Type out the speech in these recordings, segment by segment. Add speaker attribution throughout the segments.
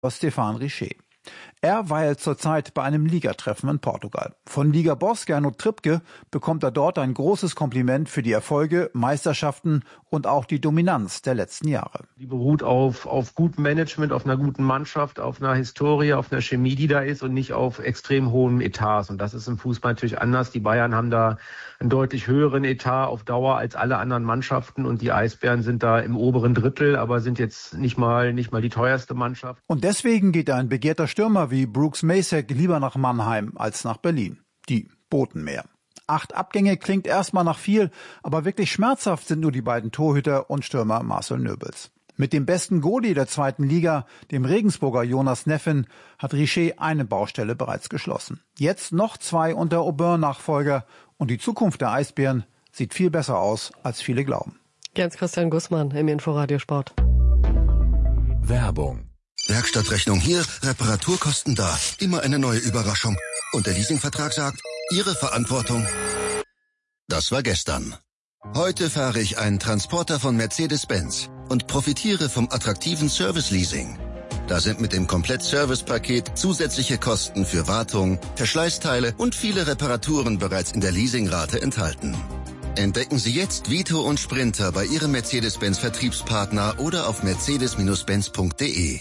Speaker 1: Stefan Richer. Er weilt zurzeit bei einem Ligatreffen in Portugal. Von Ligaboss Gernot Trippke bekommt er dort ein großes Kompliment für die Erfolge, Meisterschaften und auch die Dominanz der letzten Jahre.
Speaker 2: Die beruht auf gutem Management, auf einer guten Mannschaft, auf einer Historie, auf einer Chemie, die da ist und nicht auf extrem hohen Etats. Und das ist im Fußball natürlich anders. Die Bayern haben da einen deutlich höheren Etat auf Dauer als alle anderen Mannschaften und die Eisbären sind da im oberen Drittel, aber sind jetzt nicht mal die teuerste Mannschaft.
Speaker 1: Und deswegen geht ein begehrter Stürmer wie Brooks Macek lieber nach Mannheim als nach Berlin. Die boten mehr. 8 Abgänge klingt erstmal nach viel, aber wirklich schmerzhaft sind nur die beiden Torhüter und Stürmer Marcel Nöbels. Mit dem besten Goalie der 2. Liga, dem Regensburger Jonas Neffen, hat Richer eine Baustelle bereits geschlossen. Jetzt noch 2 unter Aubin-Nachfolger und die Zukunft der Eisbären sieht viel besser aus, als viele glauben.
Speaker 3: Jens-Christian Gussmann im Inforadio Sport.
Speaker 4: Werbung.
Speaker 5: Werkstattrechnung hier, Reparaturkosten da. Immer eine neue Überraschung. Und der Leasingvertrag sagt, Ihre Verantwortung. Das war gestern. Heute fahre ich einen Transporter von Mercedes-Benz und profitiere vom attraktiven Service-Leasing. Da sind mit dem Komplett-Service-Paket zusätzliche Kosten für Wartung, Verschleißteile und viele Reparaturen bereits in der Leasingrate enthalten. Entdecken Sie jetzt Vito und Sprinter bei Ihrem Mercedes-Benz-Vertriebspartner oder auf mercedes-benz.de.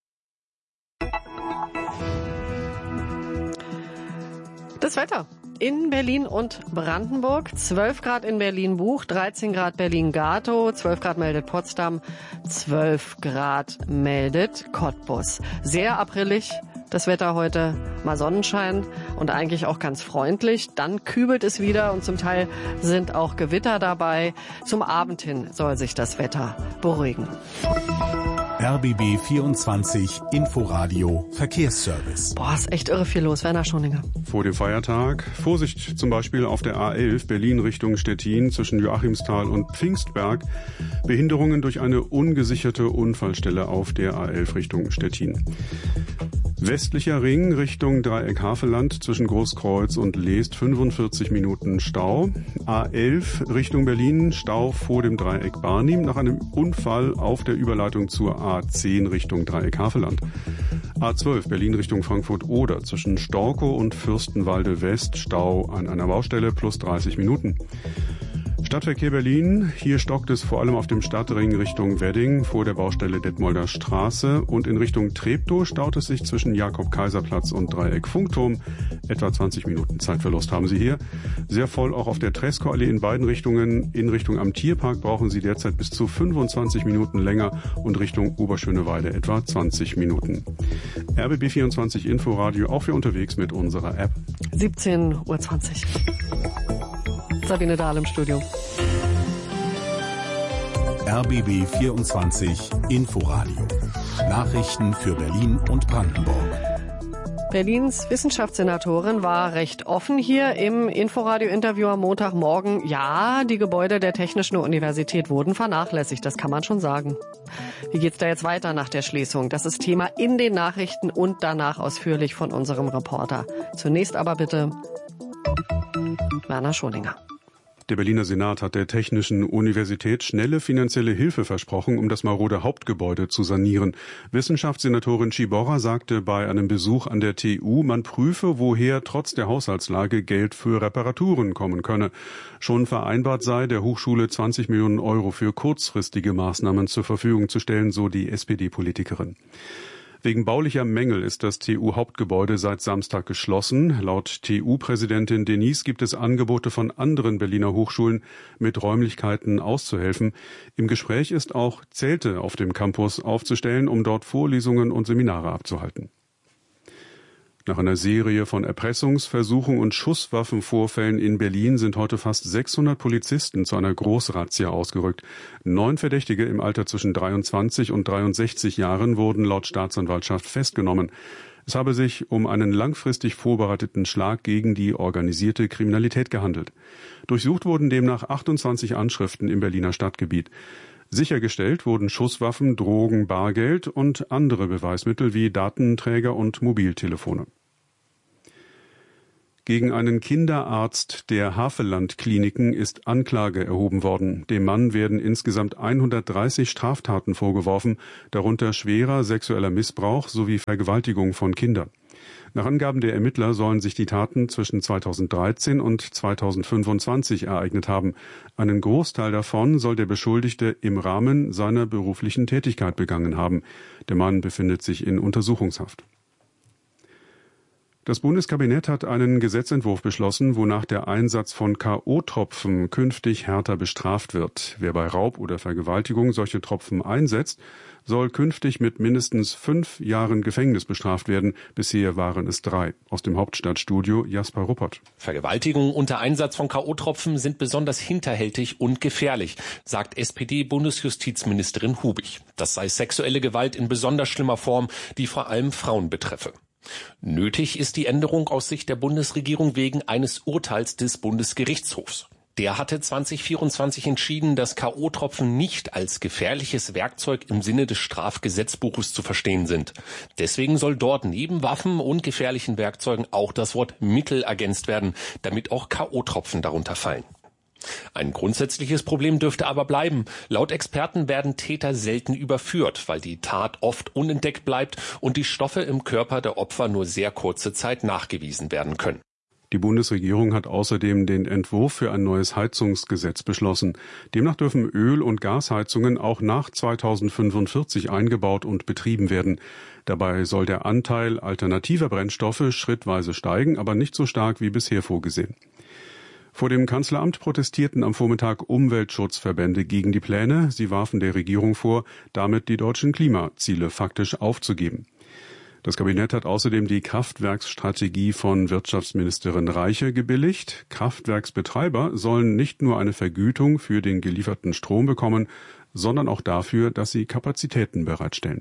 Speaker 3: Das Wetter in Berlin und Brandenburg. 12 Grad in Berlin-Buch, 13 Grad Berlin-Gatow, 12 Grad meldet Potsdam, 12 Grad meldet Cottbus. Sehr aprillig das Wetter heute, mal Sonnenschein und eigentlich auch ganz freundlich. Dann kübelt es wieder und zum Teil sind auch Gewitter dabei. Zum Abend hin soll sich das Wetter beruhigen.
Speaker 4: RBB 24 Inforadio Verkehrsservice.
Speaker 3: Boah, ist echt irre viel los. Werner Schoninger.
Speaker 6: Vor dem Feiertag. Vorsicht zum Beispiel auf der A11 Berlin Richtung Stettin zwischen Joachimsthal und Pfingstberg. Behinderungen durch eine ungesicherte Unfallstelle auf der A11 Richtung Stettin. Westlicher Ring Richtung Dreieck Havelland zwischen Großkreuz und Leest 45 Minuten Stau. A11 Richtung Berlin Stau vor dem Dreieck Barnim nach einem Unfall auf der Überleitung zur A10 Richtung Dreieck Havelland. A12 Berlin Richtung Frankfurt-Oder zwischen Storkow und Fürstenwalde West Stau an einer Baustelle plus 30 Minuten. Stadtverkehr Berlin, hier stockt es vor allem auf dem Stadtring Richtung Wedding vor der Baustelle Detmolder Straße und in Richtung Treptow staut es sich zwischen Jakob-Kaiser-Platz und Dreieck Funkturm. Etwa 20 Minuten Zeitverlust haben Sie hier. Sehr voll auch auf der Treskoallee in beiden Richtungen. In Richtung am Tierpark brauchen Sie derzeit bis zu 25 Minuten länger und Richtung Oberschöneweide etwa 20 Minuten. RBB 24 Inforadio auch für unterwegs mit unserer App.
Speaker 3: 17:20 Uhr. Sabine Dahl im Studio.
Speaker 4: RBB 24 Inforadio. Nachrichten für Berlin und Brandenburg.
Speaker 3: Berlins Wissenschaftssenatorin war recht offen hier im Inforadio-Interview am Montagmorgen. Ja, die Gebäude der Technischen Universität wurden vernachlässigt, das kann man schon sagen. Wie geht's da jetzt weiter nach der Schließung? Das ist Thema in den Nachrichten und danach ausführlich von unserem Reporter. Zunächst aber bitte Werner Schoninger.
Speaker 6: Der Berliner Senat hat der Technischen Universität schnelle finanzielle Hilfe versprochen, um das marode Hauptgebäude zu sanieren. Wissenschaftssenatorin Schiborra sagte bei einem Besuch an der TU, man prüfe, woher trotz der Haushaltslage Geld für Reparaturen kommen könne. Schon vereinbart sei, der Hochschule 20 Millionen Euro für kurzfristige Maßnahmen zur Verfügung zu stellen, so die SPD-Politikerin. Wegen baulicher Mängel ist das TU-Hauptgebäude seit Samstag geschlossen. Laut TU-Präsidentin Denise gibt es Angebote von anderen Berliner Hochschulen, mit Räumlichkeiten auszuhelfen. Im Gespräch ist auch Zelte auf dem Campus aufzustellen, um dort Vorlesungen und Seminare abzuhalten. Nach einer Serie von Erpressungsversuchen und Schusswaffenvorfällen in Berlin sind heute fast 600 Polizisten zu einer Großrazzia ausgerückt. 9 Verdächtige im Alter zwischen 23 und 63 Jahren wurden laut Staatsanwaltschaft festgenommen. Es habe sich um einen langfristig vorbereiteten Schlag gegen die organisierte Kriminalität gehandelt. Durchsucht wurden demnach 28 Anschriften im Berliner Stadtgebiet. Sichergestellt wurden Schusswaffen, Drogen, Bargeld und andere Beweismittel wie Datenträger und Mobiltelefone. Gegen einen Kinderarzt der Havelland-Kliniken ist Anklage erhoben worden. Dem Mann werden insgesamt 130 Straftaten vorgeworfen, darunter schwerer sexueller Missbrauch sowie Vergewaltigung von Kindern. Nach Angaben der Ermittler sollen sich die Taten zwischen 2013 und 2025 ereignet haben. Einen Großteil davon soll der Beschuldigte im Rahmen seiner beruflichen Tätigkeit begangen haben. Der Mann befindet sich in Untersuchungshaft. Das Bundeskabinett hat einen Gesetzentwurf beschlossen, wonach der Einsatz von K.O.-Tropfen künftig härter bestraft wird. Wer bei Raub oder Vergewaltigung solche Tropfen einsetzt, soll künftig mit mindestens 5 Jahren Gefängnis bestraft werden. Bisher waren es 3. Aus dem Hauptstadtstudio Jasper Ruppert.
Speaker 7: Vergewaltigungen unter Einsatz von K.O.-Tropfen sind besonders hinterhältig und gefährlich, sagt SPD-Bundesjustizministerin Hubig. Das sei sexuelle Gewalt in besonders schlimmer Form, die vor allem Frauen betreffe. Nötig ist die Änderung aus Sicht der Bundesregierung wegen eines Urteils des Bundesgerichtshofs. Der hatte 2024 entschieden, dass K.O.-Tropfen nicht als gefährliches Werkzeug im Sinne des Strafgesetzbuches zu verstehen sind. Deswegen soll dort neben Waffen und gefährlichen Werkzeugen auch das Wort Mittel ergänzt werden, damit auch K.O.-Tropfen darunter fallen. Ein grundsätzliches Problem dürfte aber bleiben. Laut Experten werden Täter selten überführt, weil die Tat oft unentdeckt bleibt und die Stoffe im Körper der Opfer nur sehr kurze Zeit nachgewiesen werden können.
Speaker 6: Die Bundesregierung hat außerdem den Entwurf für ein neues Heizungsgesetz beschlossen. Demnach dürfen Öl- und Gasheizungen auch nach 2045 eingebaut und betrieben werden. Dabei soll der Anteil alternativer Brennstoffe schrittweise steigen, aber nicht so stark wie bisher vorgesehen. Vor dem Kanzleramt protestierten am Vormittag Umweltschutzverbände gegen die Pläne. Sie warfen der Regierung vor, damit die deutschen Klimaziele faktisch aufzugeben. Das Kabinett hat außerdem die Kraftwerksstrategie von Wirtschaftsministerin Reiche gebilligt. Kraftwerksbetreiber sollen nicht nur eine Vergütung für den gelieferten Strom bekommen, sondern auch dafür, dass sie Kapazitäten bereitstellen.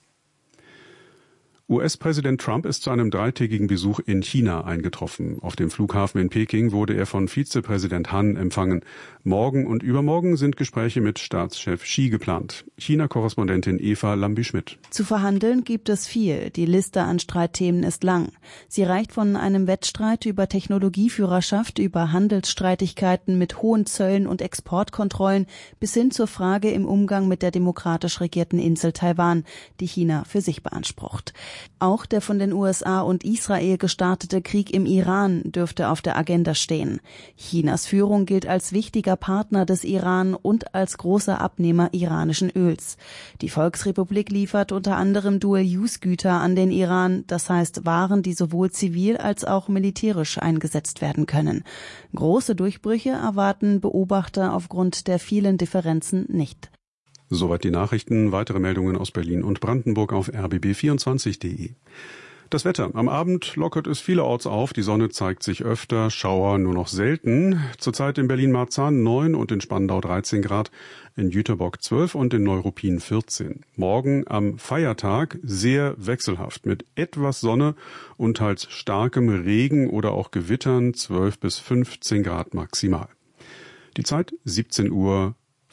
Speaker 6: US-Präsident Trump ist zu einem 3-tägigen Besuch in China eingetroffen. Auf dem Flughafen in Peking wurde er von Vizepräsident Han empfangen. Morgen und übermorgen sind Gespräche mit Staatschef Xi geplant. China-Korrespondentin Eva Lambi-Schmidt.
Speaker 8: Zu verhandeln gibt es viel. Die Liste an Streitthemen ist lang. Sie reicht von einem Wettstreit über Technologieführerschaft, über Handelsstreitigkeiten mit hohen Zöllen und Exportkontrollen bis hin zur Frage im Umgang mit der demokratisch regierten Insel Taiwan, die China für sich beansprucht. Auch der von den USA und Israel gestartete Krieg im Iran dürfte auf der Agenda stehen. Chinas Führung gilt als wichtiger Partner des Iran und als großer Abnehmer iranischen Öls. Die Volksrepublik liefert unter anderem Dual-Use-Güter an den Iran, das heißt Waren, die sowohl zivil als auch militärisch eingesetzt werden können. Große Durchbrüche erwarten Beobachter aufgrund der vielen Differenzen nicht.
Speaker 6: Soweit die Nachrichten. Weitere Meldungen aus Berlin und Brandenburg auf rbb24.de. Das Wetter. Am Abend lockert es vielerorts auf. Die Sonne zeigt sich öfter, Schauer nur noch selten. Zurzeit in Berlin-Marzahn 9 und in Spandau 13 Grad, in Jüterbock 12 und in Neuruppin 14. Morgen am Feiertag sehr wechselhaft mit etwas Sonne und teils starkem Regen oder auch Gewittern 12 bis 15 Grad maximal. Die Zeit 17:25 Uhr.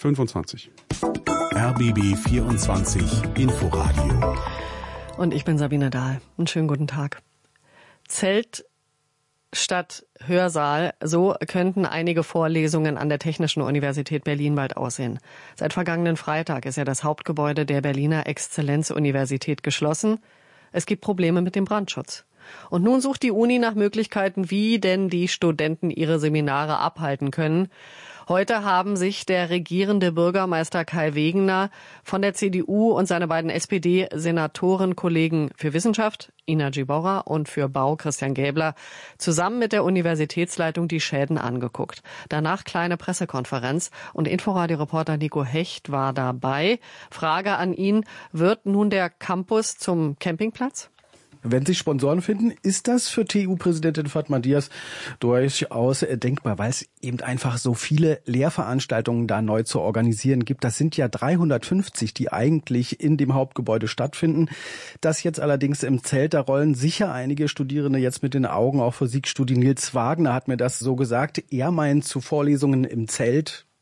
Speaker 4: RBB 24 Inforadio.
Speaker 3: Und ich bin Sabine Dahl. Einen schönen guten Tag. Zelt statt Hörsaal, so könnten einige Vorlesungen an der Technischen Universität Berlin bald aussehen. Seit vergangenen Freitag ist ja das Hauptgebäude der Berliner Exzellenzuniversität geschlossen. Es gibt Probleme mit dem Brandschutz. Und nun sucht die Uni nach Möglichkeiten, wie denn die Studenten ihre Seminare abhalten können. Heute haben sich der regierende Bürgermeister Kai Wegener von der CDU und seine beiden SPD-Senatorenkollegen für Wissenschaft, Ina Djiborra, und für Bau, Christian Gäbler, zusammen mit der Universitätsleitung die Schäden angeguckt. Danach kleine Pressekonferenz und Inforadio-Reporter Nico Hecht war dabei. Frage an ihn, wird nun der Campus zum Campingplatz?
Speaker 9: Wenn sich Sponsoren finden, ist das für TU-Präsidentin Fatma Diaz durchaus denkbar, weil es eben einfach so viele Lehrveranstaltungen da neu zu organisieren gibt. Das sind ja 350, die eigentlich in dem Hauptgebäude stattfinden. Das jetzt allerdings im Zelt, da rollen sicher einige Studierende jetzt mit den Augen. Auch Physikstudie Nils Wagner hat mir das so gesagt. Er meint, zu Vorlesungen im Zelt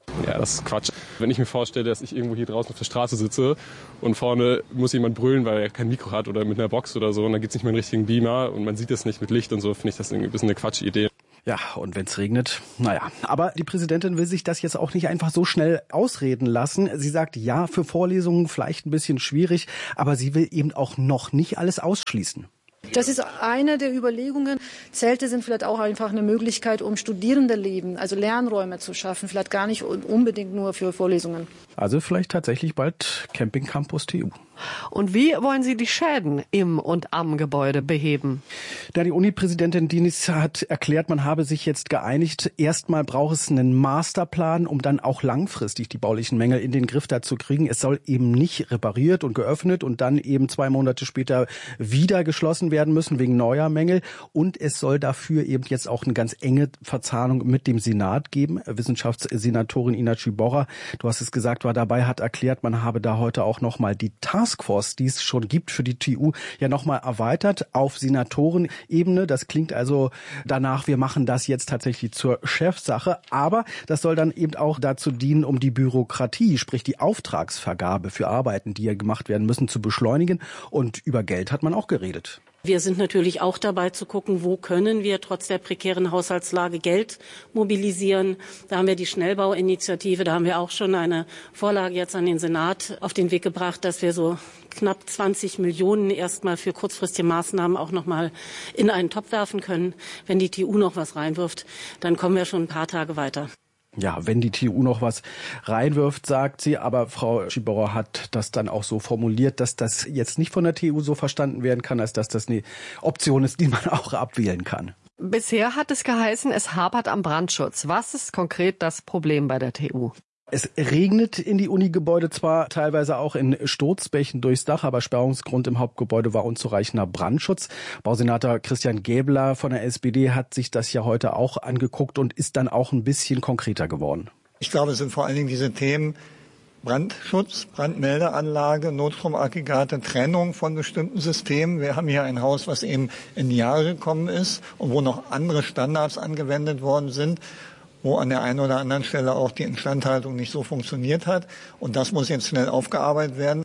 Speaker 10: Ja, das ist Quatsch. Wenn ich mir vorstelle, dass ich irgendwo hier draußen auf der Straße sitze und vorne muss jemand brüllen, weil er kein Mikro hat oder mit einer Box oder so und dann gibt's nicht mehr einen richtigen Beamer und man sieht das nicht mit Licht und so, finde ich das irgendwie ein bisschen eine Quatschidee.
Speaker 9: Ja, und wenn es regnet, naja. Aber die Präsidentin will sich das jetzt auch nicht einfach so schnell ausreden lassen. Sie sagt, ja, für Vorlesungen vielleicht ein bisschen schwierig, aber sie will eben auch noch nicht alles ausschließen.
Speaker 11: Das ist eine der Überlegungen. Zelte sind vielleicht auch einfach eine Möglichkeit, um Studierendeleben, also Lernräume zu schaffen, vielleicht gar nicht unbedingt nur für Vorlesungen.
Speaker 9: Also vielleicht tatsächlich bald Camping Campus TU.
Speaker 3: Und wie wollen Sie die Schäden im und am Gebäude beheben?
Speaker 9: Da die Uni-Präsidentin Diniz hat erklärt, man habe sich jetzt geeinigt. Erstmal braucht es einen Masterplan, um dann auch langfristig die baulichen Mängel in den Griff dazu kriegen. Es soll eben nicht repariert und geöffnet und dann eben 2 Monate später wieder geschlossen werden müssen wegen neuer Mängel. Und es soll dafür eben jetzt auch eine ganz enge Verzahnung mit dem Senat geben. Wissenschaftssenatorin Ina Ciborra, du hast es gesagt, war dabei, hat erklärt, man habe da heute auch nochmal die Taskforce, die es schon gibt für die TU, ja nochmal erweitert auf Senatorenebene. Das klingt also danach, wir machen das jetzt tatsächlich zur Chefsache. Aber das soll dann eben auch dazu dienen, um die Bürokratie, sprich die Auftragsvergabe für Arbeiten, die ja gemacht werden müssen, zu beschleunigen. Und über Geld hat man auch geredet.
Speaker 12: Wir sind natürlich auch dabei zu gucken, wo können wir trotz der prekären Haushaltslage Geld mobilisieren. Da haben wir die Schnellbauinitiative, da haben wir auch schon eine Vorlage jetzt an den Senat auf den Weg gebracht, dass wir so knapp 20 Millionen erstmal für kurzfristige Maßnahmen auch noch mal in einen Topf werfen können. Wenn die TU noch was reinwirft, dann kommen wir schon ein paar Tage weiter.
Speaker 9: Ja, wenn die TU noch was reinwirft, sagt sie, aber Frau Ciborra hat das dann auch so formuliert, dass das jetzt nicht von der TU so verstanden werden kann, als dass das eine Option ist, die man auch abwählen kann.
Speaker 3: Bisher hat es geheißen, es hapert am Brandschutz. Was ist konkret das Problem bei der TU?
Speaker 9: Es regnet in die Unigebäude, zwar teilweise auch in Sturzbächen durchs Dach, aber Sperrungsgrund im Hauptgebäude war unzureichender Brandschutz. Bausenator Christian Gäbler von der SPD hat sich das ja heute auch angeguckt und ist dann auch ein bisschen konkreter geworden.
Speaker 13: Ich glaube, es sind vor allen Dingen diese Themen Brandschutz, Brandmeldeanlage, Notstromaggregate, Trennung von bestimmten Systemen. Wir haben hier ein Haus, was eben in die Jahre gekommen ist und wo noch andere Standards angewendet worden sind, wo an der einen oder anderen Stelle auch die Instandhaltung nicht so funktioniert hat. Und das muss jetzt schnell aufgearbeitet werden.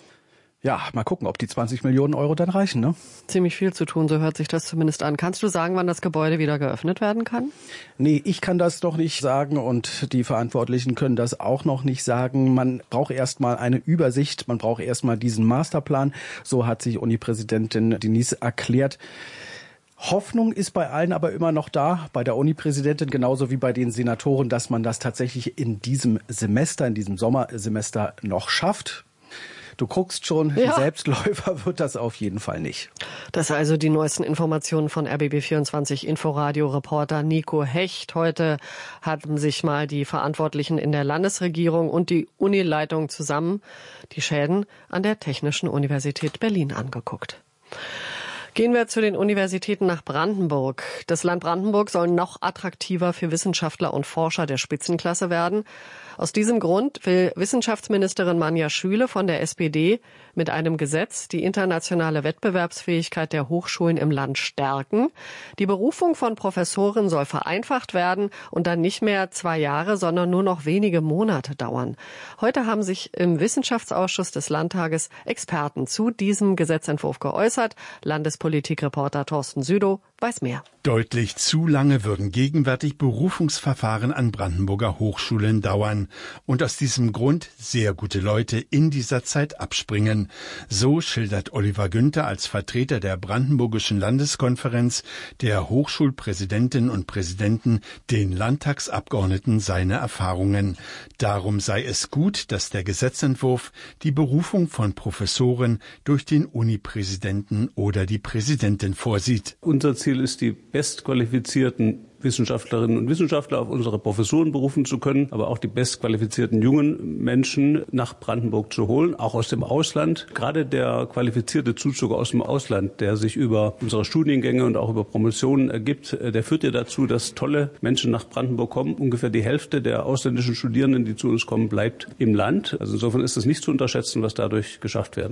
Speaker 9: Ja, mal gucken, ob die 20 Millionen Euro dann reichen, ne?
Speaker 3: Ziemlich viel zu tun, so hört sich das zumindest an. Kannst du sagen, wann das Gebäude wieder geöffnet werden kann?
Speaker 9: Nee, ich kann das noch nicht sagen und die Verantwortlichen können das auch noch nicht sagen. Man braucht erstmal eine Übersicht, man braucht erstmal diesen Masterplan. So hat sich Uni-Präsidentin Diniz erklärt. Hoffnung ist bei allen aber immer noch da, bei der Uni-Präsidentin genauso wie bei den Senatoren, dass man das tatsächlich in diesem Semester, in diesem Sommersemester noch schafft. Du guckst schon, ja. Selbstläufer wird das auf jeden Fall nicht.
Speaker 3: Das also die neuesten Informationen von RBB24 Inforadio-Reporter Nico Hecht. Heute hatten sich mal die Verantwortlichen in der Landesregierung und die Unileitung zusammen die Schäden an der Technischen Universität Berlin angeguckt. Gehen wir zu den Universitäten nach Brandenburg. Das Land Brandenburg soll noch attraktiver für Wissenschaftler und Forscher der Spitzenklasse werden. Aus diesem Grund will Wissenschaftsministerin Manja Schüle von der SPD mit einem Gesetz die internationale Wettbewerbsfähigkeit der Hochschulen im Land stärken. Die Berufung von Professoren soll vereinfacht werden und dann nicht mehr 2 Jahre, sondern nur noch wenige Monate dauern. Heute haben sich im Wissenschaftsausschuss des Landtages Experten zu diesem Gesetzentwurf geäußert. Landespolitikreporter Thorsten Südow weiß mehr.
Speaker 14: Deutlich zu lange würden gegenwärtig Berufungsverfahren an Brandenburger Hochschulen dauern und aus diesem Grund sehr gute Leute in dieser Zeit abspringen. So schildert Oliver Günther als Vertreter der Brandenburgischen Landeskonferenz der Hochschulpräsidentinnen und Präsidenten den Landtagsabgeordneten seine Erfahrungen. Darum sei es gut, dass der Gesetzentwurf die Berufung von Professoren durch den Unipräsidenten oder die Präsidentin vorsieht.
Speaker 15: Unser Ziel ist, die bestqualifizierten Wissenschaftlerinnen und Wissenschaftler auf unsere Professuren berufen zu können, aber auch die bestqualifizierten jungen Menschen nach Brandenburg zu holen, auch aus dem Ausland. Gerade der qualifizierte Zuzug aus dem Ausland, der sich über unsere Studiengänge und auch über Promotionen ergibt, der führt ja dazu, dass tolle Menschen nach Brandenburg kommen. Ungefähr die Hälfte der ausländischen Studierenden, die zu uns kommen, bleibt im Land. Also insofern ist es nicht zu unterschätzen, was dadurch geschafft werden kann.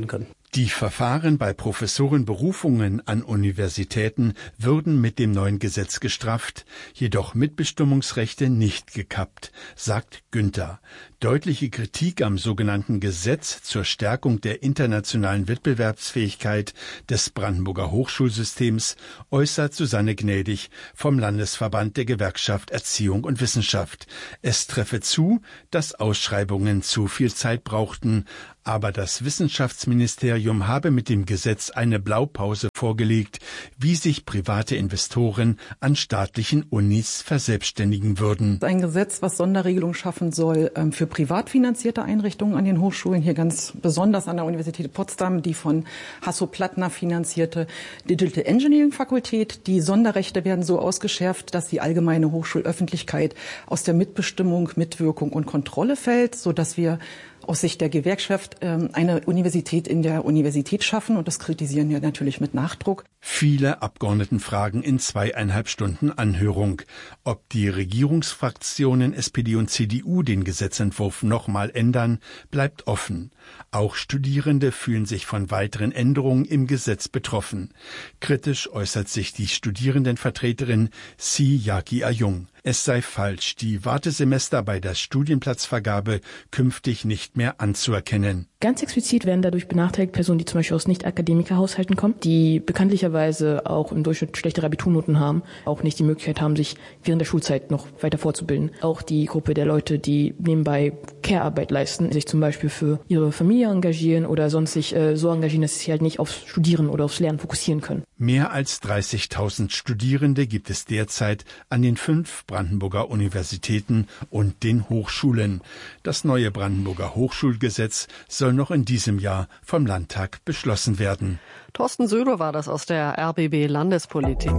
Speaker 14: Die Verfahren bei Professorenberufungen an Universitäten würden mit dem neuen Gesetz gestrafft, jedoch Mitbestimmungsrechte nicht gekappt, sagt Günther. Deutliche Kritik am sogenannten Gesetz zur Stärkung der internationalen Wettbewerbsfähigkeit des Brandenburger Hochschulsystems äußert Susanne Gnädig vom Landesverband der Gewerkschaft Erziehung und Wissenschaft. Es treffe zu, dass Ausschreibungen zu viel Zeit brauchten, aber das Wissenschaftsministerium habe mit dem Gesetz eine Blaupause vorgelegt, wie sich private Investoren an staatlichen Unis verselbstständigen würden.
Speaker 16: Ein Gesetz, was Sonderregelungen schaffen soll für privat finanzierte Einrichtungen an den Hochschulen, hier ganz besonders an der Universität Potsdam, die von Hasso-Plattner finanzierte Digital Engineering Fakultät. Die Sonderrechte werden so ausgeschärft, dass die allgemeine Hochschulöffentlichkeit aus der Mitbestimmung, Mitwirkung und Kontrolle fällt, sodass wir aus Sicht der Gewerkschaft eine Universität in der Universität schaffen. Und das kritisieren wir natürlich mit Nachdruck.
Speaker 14: Viele Abgeordneten fragen in 2,5 Stunden Anhörung, ob die Regierungsfraktionen SPD und CDU den Gesetzentwurf nochmal ändern, bleibt offen. Auch Studierende fühlen sich von weiteren Änderungen im Gesetz betroffen. Kritisch äußert sich die Studierendenvertreterin Si Yaki Ayung. Es sei falsch, die Wartesemester bei der Studienplatzvergabe künftig nicht mehr anzuerkennen.
Speaker 17: Ganz explizit werden dadurch benachteiligt Personen, die zum Beispiel aus Nicht-Akademiker-Haushalten kommen, die bekanntlicherweise auch im Durchschnitt schlechtere Abiturnoten haben, auch nicht die Möglichkeit haben, sich während der Schulzeit noch weiter fortzubilden. Auch die Gruppe der Leute, die nebenbei Care-Arbeit leisten, sich zum Beispiel für ihre Familie engagieren oder sonst sich so engagieren, dass sie sich halt nicht aufs Studieren oder aufs Lernen fokussieren können.
Speaker 14: Mehr als 30.000 Studierende gibt es derzeit an den 5 Brandenburger Universitäten und den Hochschulen. Das neue Brandenburger Hochschulgesetz soll noch in diesem Jahr vom Landtag beschlossen werden.
Speaker 3: Thorsten Söder war das aus der RBB Landespolitik.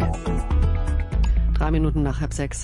Speaker 3: 3 Minuten nach 5:30.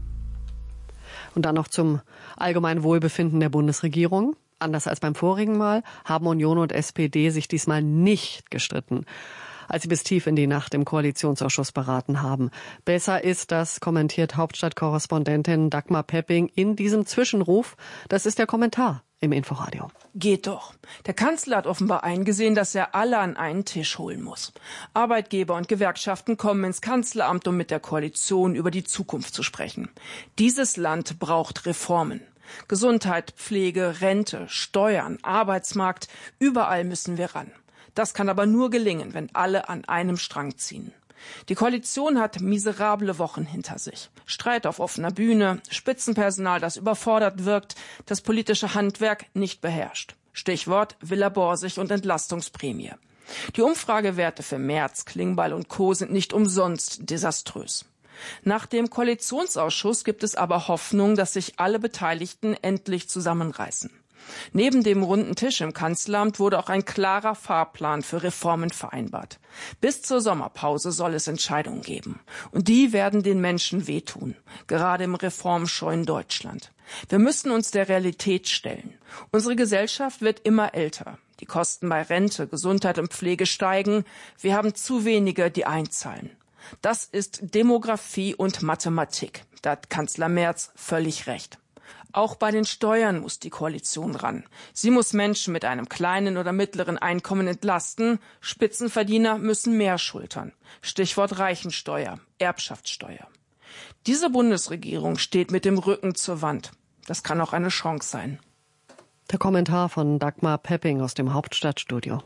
Speaker 3: Und dann noch zum allgemeinen Wohlbefinden der Bundesregierung. Anders als beim vorigen Mal haben Union und SPD sich diesmal nicht gestritten, als sie bis tief in die Nacht im Koalitionsausschuss beraten haben. Besser ist das, kommentiert Hauptstadtkorrespondentin Dagmar Pepping in diesem Zwischenruf. Das ist der Kommentar im Inforadio.
Speaker 18: Geht doch. Der Kanzler hat offenbar eingesehen, dass er alle an einen Tisch holen muss. Arbeitgeber und Gewerkschaften kommen ins Kanzleramt, um mit der Koalition über die Zukunft zu sprechen. Dieses Land braucht Reformen. Gesundheit, Pflege, Rente, Steuern, Arbeitsmarkt, überall müssen wir ran. Das kann aber nur gelingen, wenn alle an einem Strang ziehen. Die Koalition hat miserable Wochen hinter sich. Streit auf offener Bühne, Spitzenpersonal, das überfordert wirkt, das politische Handwerk nicht beherrscht. Stichwort Villa Borsig und Entlastungsprämie. Die Umfragewerte für Merz, Klingbeil und Co. sind nicht umsonst desaströs. Nach dem Koalitionsausschuss gibt es aber Hoffnung, dass sich alle Beteiligten endlich zusammenreißen. Neben dem runden Tisch im Kanzleramt wurde auch ein klarer Fahrplan für Reformen vereinbart. Bis zur Sommerpause soll es Entscheidungen geben. Und die werden den Menschen wehtun, gerade im reformscheuen Deutschland. Wir müssen uns der Realität stellen. Unsere Gesellschaft wird immer älter. Die Kosten bei Rente, Gesundheit und Pflege steigen. Wir haben zu wenige, die einzahlen. Das ist Demografie und Mathematik. Da hat Kanzler Merz völlig recht. Auch bei den Steuern muss die Koalition ran. Sie muss Menschen mit einem kleinen oder mittleren Einkommen entlasten. Spitzenverdiener müssen mehr schultern. Stichwort Reichensteuer, Erbschaftssteuer. Diese Bundesregierung steht mit dem Rücken zur Wand. Das kann auch eine Chance sein.
Speaker 3: Der Kommentar von Dagmar Pepping aus dem Hauptstadtstudio.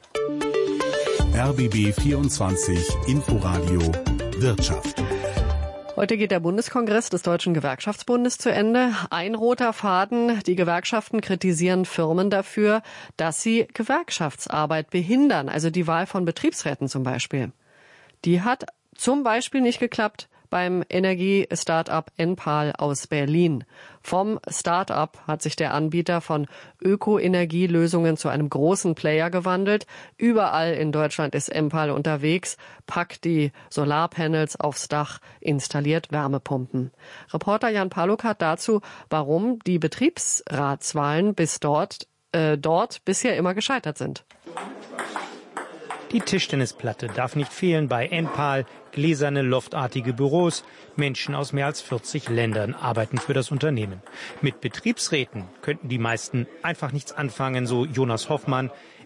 Speaker 4: RBB 24 Inforadio Wirtschaft.
Speaker 3: Heute geht der Bundeskongress des Deutschen Gewerkschaftsbundes zu Ende. Ein roter Faden: Die Gewerkschaften kritisieren Firmen dafür, dass sie Gewerkschaftsarbeit behindern, also die Wahl von Betriebsräten zum Beispiel. Die hat zum Beispiel nicht geklappt beim Energie-Startup Enpal aus Berlin. Vom Startup hat sich der Anbieter von Ökoenergielösungen zu einem großen Player gewandelt. Überall in Deutschland ist Enpal unterwegs, packt die Solarpanels aufs Dach, installiert Wärmepumpen. Reporter Jan Paluk hat dazu, warum die Betriebsratswahlen dort bisher immer gescheitert sind.
Speaker 19: Die Tischtennisplatte darf nicht fehlen bei Enpal. Gläserne, loftartige Büros. Menschen aus mehr als 40 Ländern arbeiten für das Unternehmen. Mit Betriebsräten könnten die meisten einfach nichts anfangen, so Jonas Hoffmann.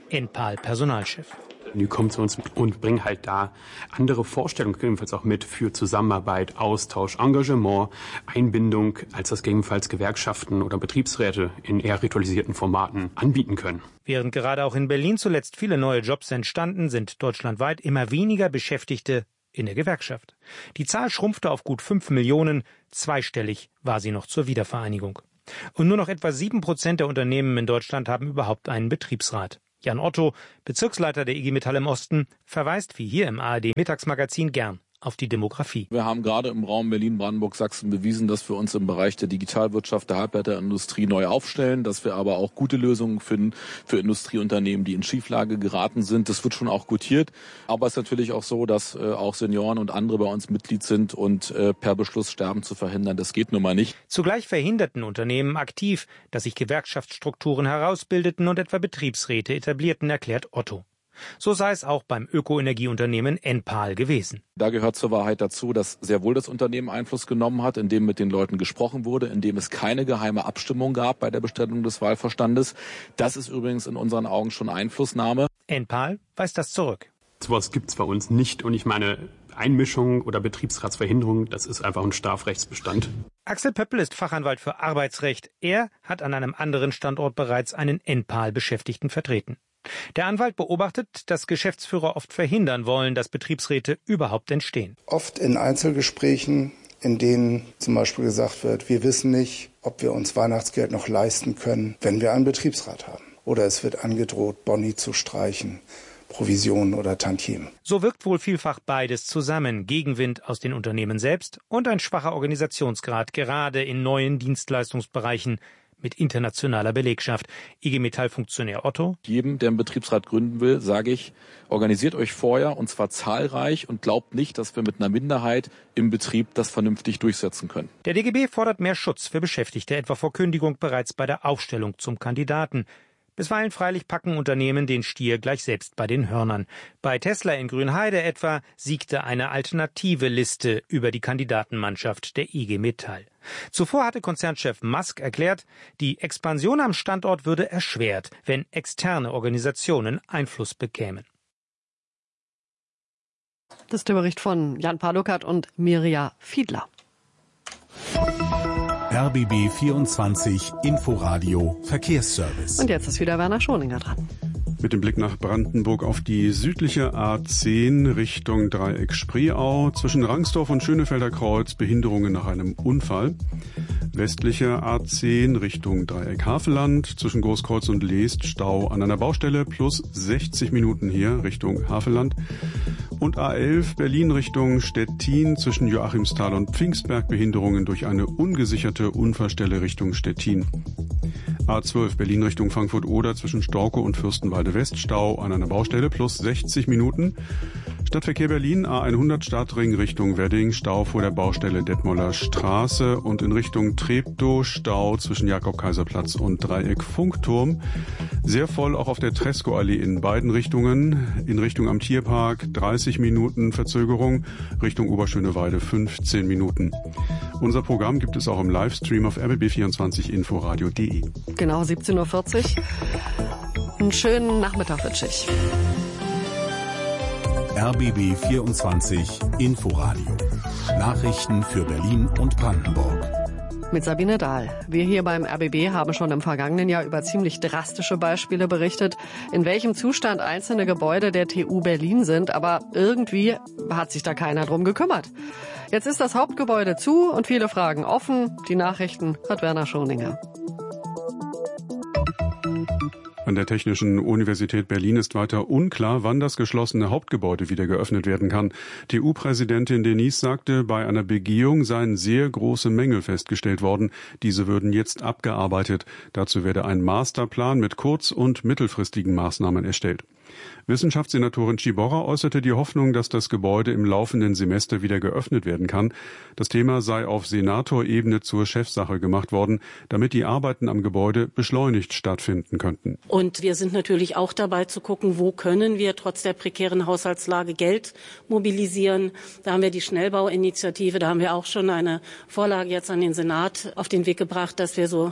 Speaker 19: Enpal-Personalchef.
Speaker 20: Die kommen zu uns und bringen halt da andere Vorstellungen gegebenenfalls auch mit für Zusammenarbeit, Austausch, Engagement, Einbindung, als das gegebenenfalls Gewerkschaften oder Betriebsräte in eher ritualisierten Formaten anbieten können.
Speaker 19: Während gerade auch in Berlin zuletzt viele neue Jobs entstanden, sind deutschlandweit immer weniger Beschäftigte in der Gewerkschaft. Die Zahl schrumpfte auf gut 5 Millionen, zweistellig war sie noch zur Wiedervereinigung. Und nur noch etwa 7% der Unternehmen in Deutschland haben überhaupt einen Betriebsrat. Jan Otto, Bezirksleiter der IG Metall im Osten, verweist wie hier im ARD-Mittagsmagazin gern auf die Demografie.
Speaker 21: Wir haben gerade im Raum Berlin, Brandenburg, Sachsen bewiesen, dass wir uns im Bereich der Digitalwirtschaft, der Halbleiterindustrie neu aufstellen, dass wir aber auch gute Lösungen finden für Industrieunternehmen, die in Schieflage geraten sind. Das wird schon auch gutiert. Aber es ist natürlich auch so, dass auch Senioren und andere bei uns Mitglied sind und per Beschluss Sterben zu verhindern, das geht nun mal nicht.
Speaker 19: Zugleich verhinderten Unternehmen aktiv, dass sich Gewerkschaftsstrukturen herausbildeten und etwa Betriebsräte etablierten, erklärt Otto. So sei es auch beim Ökoenergieunternehmen Enpal gewesen.
Speaker 21: Da gehört zur Wahrheit dazu, dass sehr wohl das Unternehmen Einfluss genommen hat, indem mit den Leuten gesprochen wurde, indem es keine geheime Abstimmung gab bei der Bestellung des Wahlvorstandes. Das ist übrigens in unseren Augen schon Einflussnahme.
Speaker 19: Enpal weist das zurück.
Speaker 20: Sowas gibt es bei uns nicht und ich meine, Einmischung oder Betriebsratsverhinderung, das ist einfach ein Strafrechtsbestand.
Speaker 19: Axel Pöppel ist Fachanwalt für Arbeitsrecht. Er hat an einem anderen Standort bereits einen Enpal-Beschäftigten vertreten. Der Anwalt beobachtet, dass Geschäftsführer oft verhindern wollen, dass Betriebsräte überhaupt entstehen.
Speaker 22: Oft in Einzelgesprächen, in denen zum Beispiel gesagt wird, wir wissen nicht, ob wir uns Weihnachtsgeld noch leisten können, wenn wir einen Betriebsrat haben. Oder es wird angedroht, Boni zu streichen, Provisionen oder Tantiemen.
Speaker 19: So wirkt wohl vielfach beides zusammen. Gegenwind aus den Unternehmen selbst und ein schwacher Organisationsgrad, gerade in neuen Dienstleistungsbereichen mit internationaler Belegschaft. IG Metall-Funktionär Otto.
Speaker 21: Jedem, der einen Betriebsrat gründen will, sage ich, organisiert euch vorher und zwar zahlreich und glaubt nicht, dass wir mit einer Minderheit im Betrieb das vernünftig durchsetzen können.
Speaker 19: Der DGB fordert mehr Schutz für Beschäftigte, etwa vor Kündigung bereits bei der Aufstellung zum Kandidaten. Bisweilen freilich packen Unternehmen den Stier gleich selbst bei den Hörnern. Bei Tesla in Grünheide etwa siegte eine alternative Liste über die Kandidatenmannschaft der IG Metall. Zuvor hatte Konzernchef Musk erklärt, die Expansion am Standort würde erschwert, wenn externe Organisationen Einfluss bekämen.
Speaker 3: Das ist der Bericht von Jan Palukat und Mirja Fiedler.
Speaker 4: RBB 24 Inforadio Verkehrsservice.
Speaker 3: Und jetzt ist wieder Werner Schoninger dran.
Speaker 6: Mit dem Blick nach Brandenburg auf die südliche A10 Richtung Dreieck Spreeau. Zwischen Rangsdorf und Schönefelder Kreuz Behinderungen nach einem Unfall. Westliche A10 Richtung Dreieck Havelland. Zwischen Großkreuz und Leest Stau an einer Baustelle plus 60 Minuten hier Richtung Havelland. Und A11 Berlin Richtung Stettin zwischen Joachimsthal und Pfingstberg Behinderungen durch eine ungesicherte Unfallstelle Richtung Stettin. A12 Berlin Richtung Frankfurt-Oder zwischen Storkow und Fürstenwalde West Stau an einer Baustelle plus 60 Minuten. Stadtverkehr Berlin A100 Stadtring Richtung Wedding Stau vor der Baustelle Detmolder Straße und in Richtung Treptow Stau zwischen Jakob-Kaiser-Platz und Dreieck Funkturm. Sehr voll auch auf der Tresco-Allee in beiden Richtungen. In Richtung am Tierpark 30 Minuten Verzögerung, Richtung Oberschöneweide 15 Minuten. Unser Programm gibt es auch im Livestream auf rbb24inforadio.de.
Speaker 3: Genau, 17.40 Uhr. Einen schönen Nachmittag wünsche ich.
Speaker 4: RBB 24 Inforadio. Nachrichten für Berlin und Brandenburg.
Speaker 3: Mit Sabine Dahl. Wir hier beim RBB haben schon im vergangenen Jahr über ziemlich drastische Beispiele berichtet, in welchem Zustand einzelne Gebäude der TU Berlin sind. Aber irgendwie hat sich da keiner drum gekümmert. Jetzt ist das Hauptgebäude zu und viele Fragen offen. Die Nachrichten hat Werner Schoninger.
Speaker 6: An der Technischen Universität Berlin ist weiter unklar, wann das geschlossene Hauptgebäude wieder geöffnet werden kann. TU-Präsidentin Denise sagte, bei einer Begehung seien sehr große Mängel festgestellt worden. Diese würden jetzt abgearbeitet. Dazu werde ein Masterplan mit kurz- und mittelfristigen Maßnahmen erstellt. Wissenschaftssenatorin Ciborra äußerte die Hoffnung, dass das Gebäude im laufenden Semester wieder geöffnet werden kann. Das Thema sei auf Senatorebene zur Chefsache gemacht worden, damit die Arbeiten am Gebäude beschleunigt stattfinden könnten.
Speaker 12: Und wir sind natürlich auch dabei zu gucken, wo können wir trotz der prekären Haushaltslage Geld mobilisieren. Da haben wir die Schnellbauinitiative, da haben wir auch schon eine Vorlage jetzt an den Senat auf den Weg gebracht, dass wir so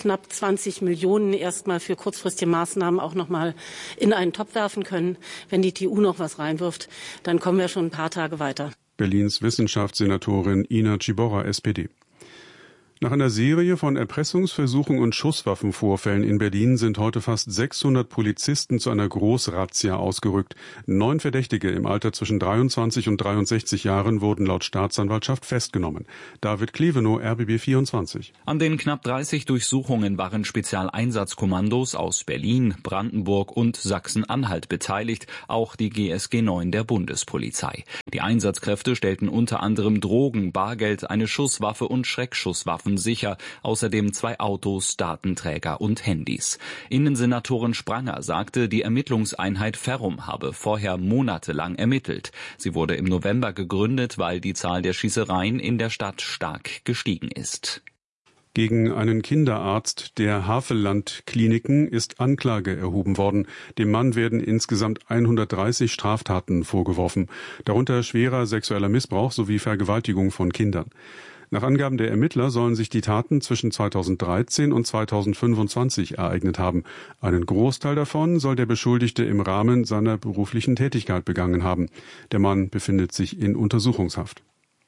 Speaker 12: knapp 20 Millionen erstmal für kurzfristige Maßnahmen auch nochmal in einen Topf werfen können. Wenn die TU noch was reinwirft, dann kommen wir schon ein paar Tage weiter.
Speaker 6: Berlins Wissenschaftssenatorin Ina Ciborra, SPD. Nach einer Serie von Erpressungsversuchen und Schusswaffenvorfällen in Berlin sind heute fast 600 Polizisten zu einer Großrazzia ausgerückt. 9 Verdächtige im Alter zwischen 23 und 63 Jahren wurden laut Staatsanwaltschaft festgenommen. David Klevenow, RBB 24.
Speaker 1: An den knapp 30 Durchsuchungen waren Spezialeinsatzkommandos aus Berlin, Brandenburg und Sachsen-Anhalt beteiligt, auch die GSG 9 der Bundespolizei. Die Einsatzkräfte stellten unter anderem Drogen, Bargeld, eine Schusswaffe und Schreckschusswaffen sicher, außerdem 2 Autos, Datenträger und Handys. Innensenatorin Spranger sagte, die Ermittlungseinheit Ferrum habe vorher monatelang ermittelt. Sie wurde im November gegründet, weil die Zahl der Schießereien in der Stadt stark gestiegen ist.
Speaker 6: Gegen einen Kinderarzt der Havelland-Kliniken ist Anklage erhoben worden. Dem Mann werden insgesamt 130 Straftaten vorgeworfen, darunter schwerer sexueller Missbrauch sowie Vergewaltigung von Kindern. Nach Angaben der Ermittler sollen sich die Taten zwischen 2013 und 2025 ereignet haben. Einen Großteil davon soll der Beschuldigte im Rahmen seiner beruflichen Tätigkeit begangen haben. Der Mann befindet sich in Untersuchungshaft.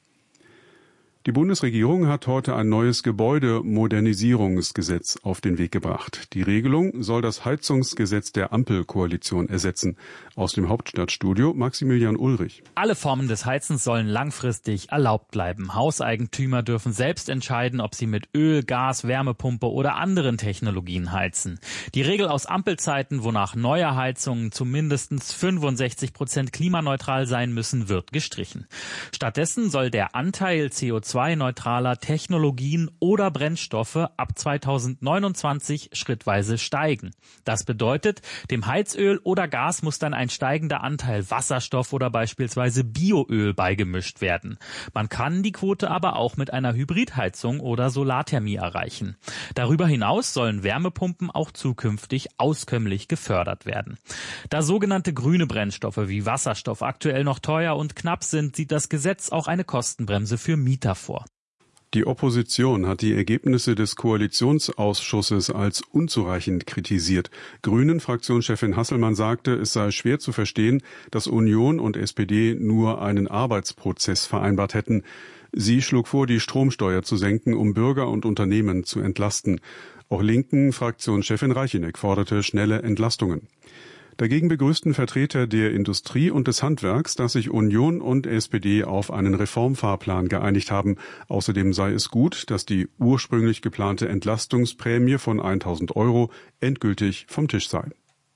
Speaker 6: Die Bundesregierung hat heute ein neues Gebäudemodernisierungsgesetz auf den Weg gebracht. Die Regelung soll das Heizungsgesetz der Ampelkoalition ersetzen. Aus dem Hauptstadtstudio Maximilian Ulrich.
Speaker 2: Alle Formen des Heizens sollen langfristig erlaubt bleiben. Hauseigentümer dürfen selbst entscheiden, ob sie mit Öl, Gas, Wärmepumpe oder anderen Technologien heizen. Die Regel aus Ampelzeiten, wonach neue Heizungen zu mindestens 65% klimaneutral sein müssen, wird gestrichen. Stattdessen soll der Anteil CO2-neutraler Technologien oder Brennstoffe ab 2029 schrittweise steigen. Das bedeutet, dem Heizöl oder Gas muss dann ein steigender Anteil Wasserstoff oder beispielsweise Bioöl beigemischt werden. Man kann die Quote aber auch mit einer Hybridheizung oder Solarthermie erreichen. Darüber hinaus sollen Wärmepumpen auch zukünftig auskömmlich gefördert werden. Da sogenannte grüne Brennstoffe wie Wasserstoff aktuell noch teuer und knapp sind, sieht das Gesetz auch eine Kostenbremse für Mieter vor.
Speaker 6: Die Opposition hat die Ergebnisse des Koalitionsausschusses als unzureichend kritisiert. Grünen-Fraktionschefin Hasselmann sagte, es sei schwer zu verstehen, dass Union und SPD nur einen Arbeitsprozess vereinbart hätten. Sie schlug vor, die Stromsteuer zu senken, um Bürger und Unternehmen zu entlasten. Auch Linken-Fraktionschefin Reicheneck forderte schnelle Entlastungen. Dagegen begrüßten Vertreter der Industrie und des Handwerks, dass sich Union und SPD auf einen Reformfahrplan geeinigt haben. Außerdem sei es gut, dass die ursprünglich geplante Entlastungsprämie von 1.000 € endgültig vom Tisch sei.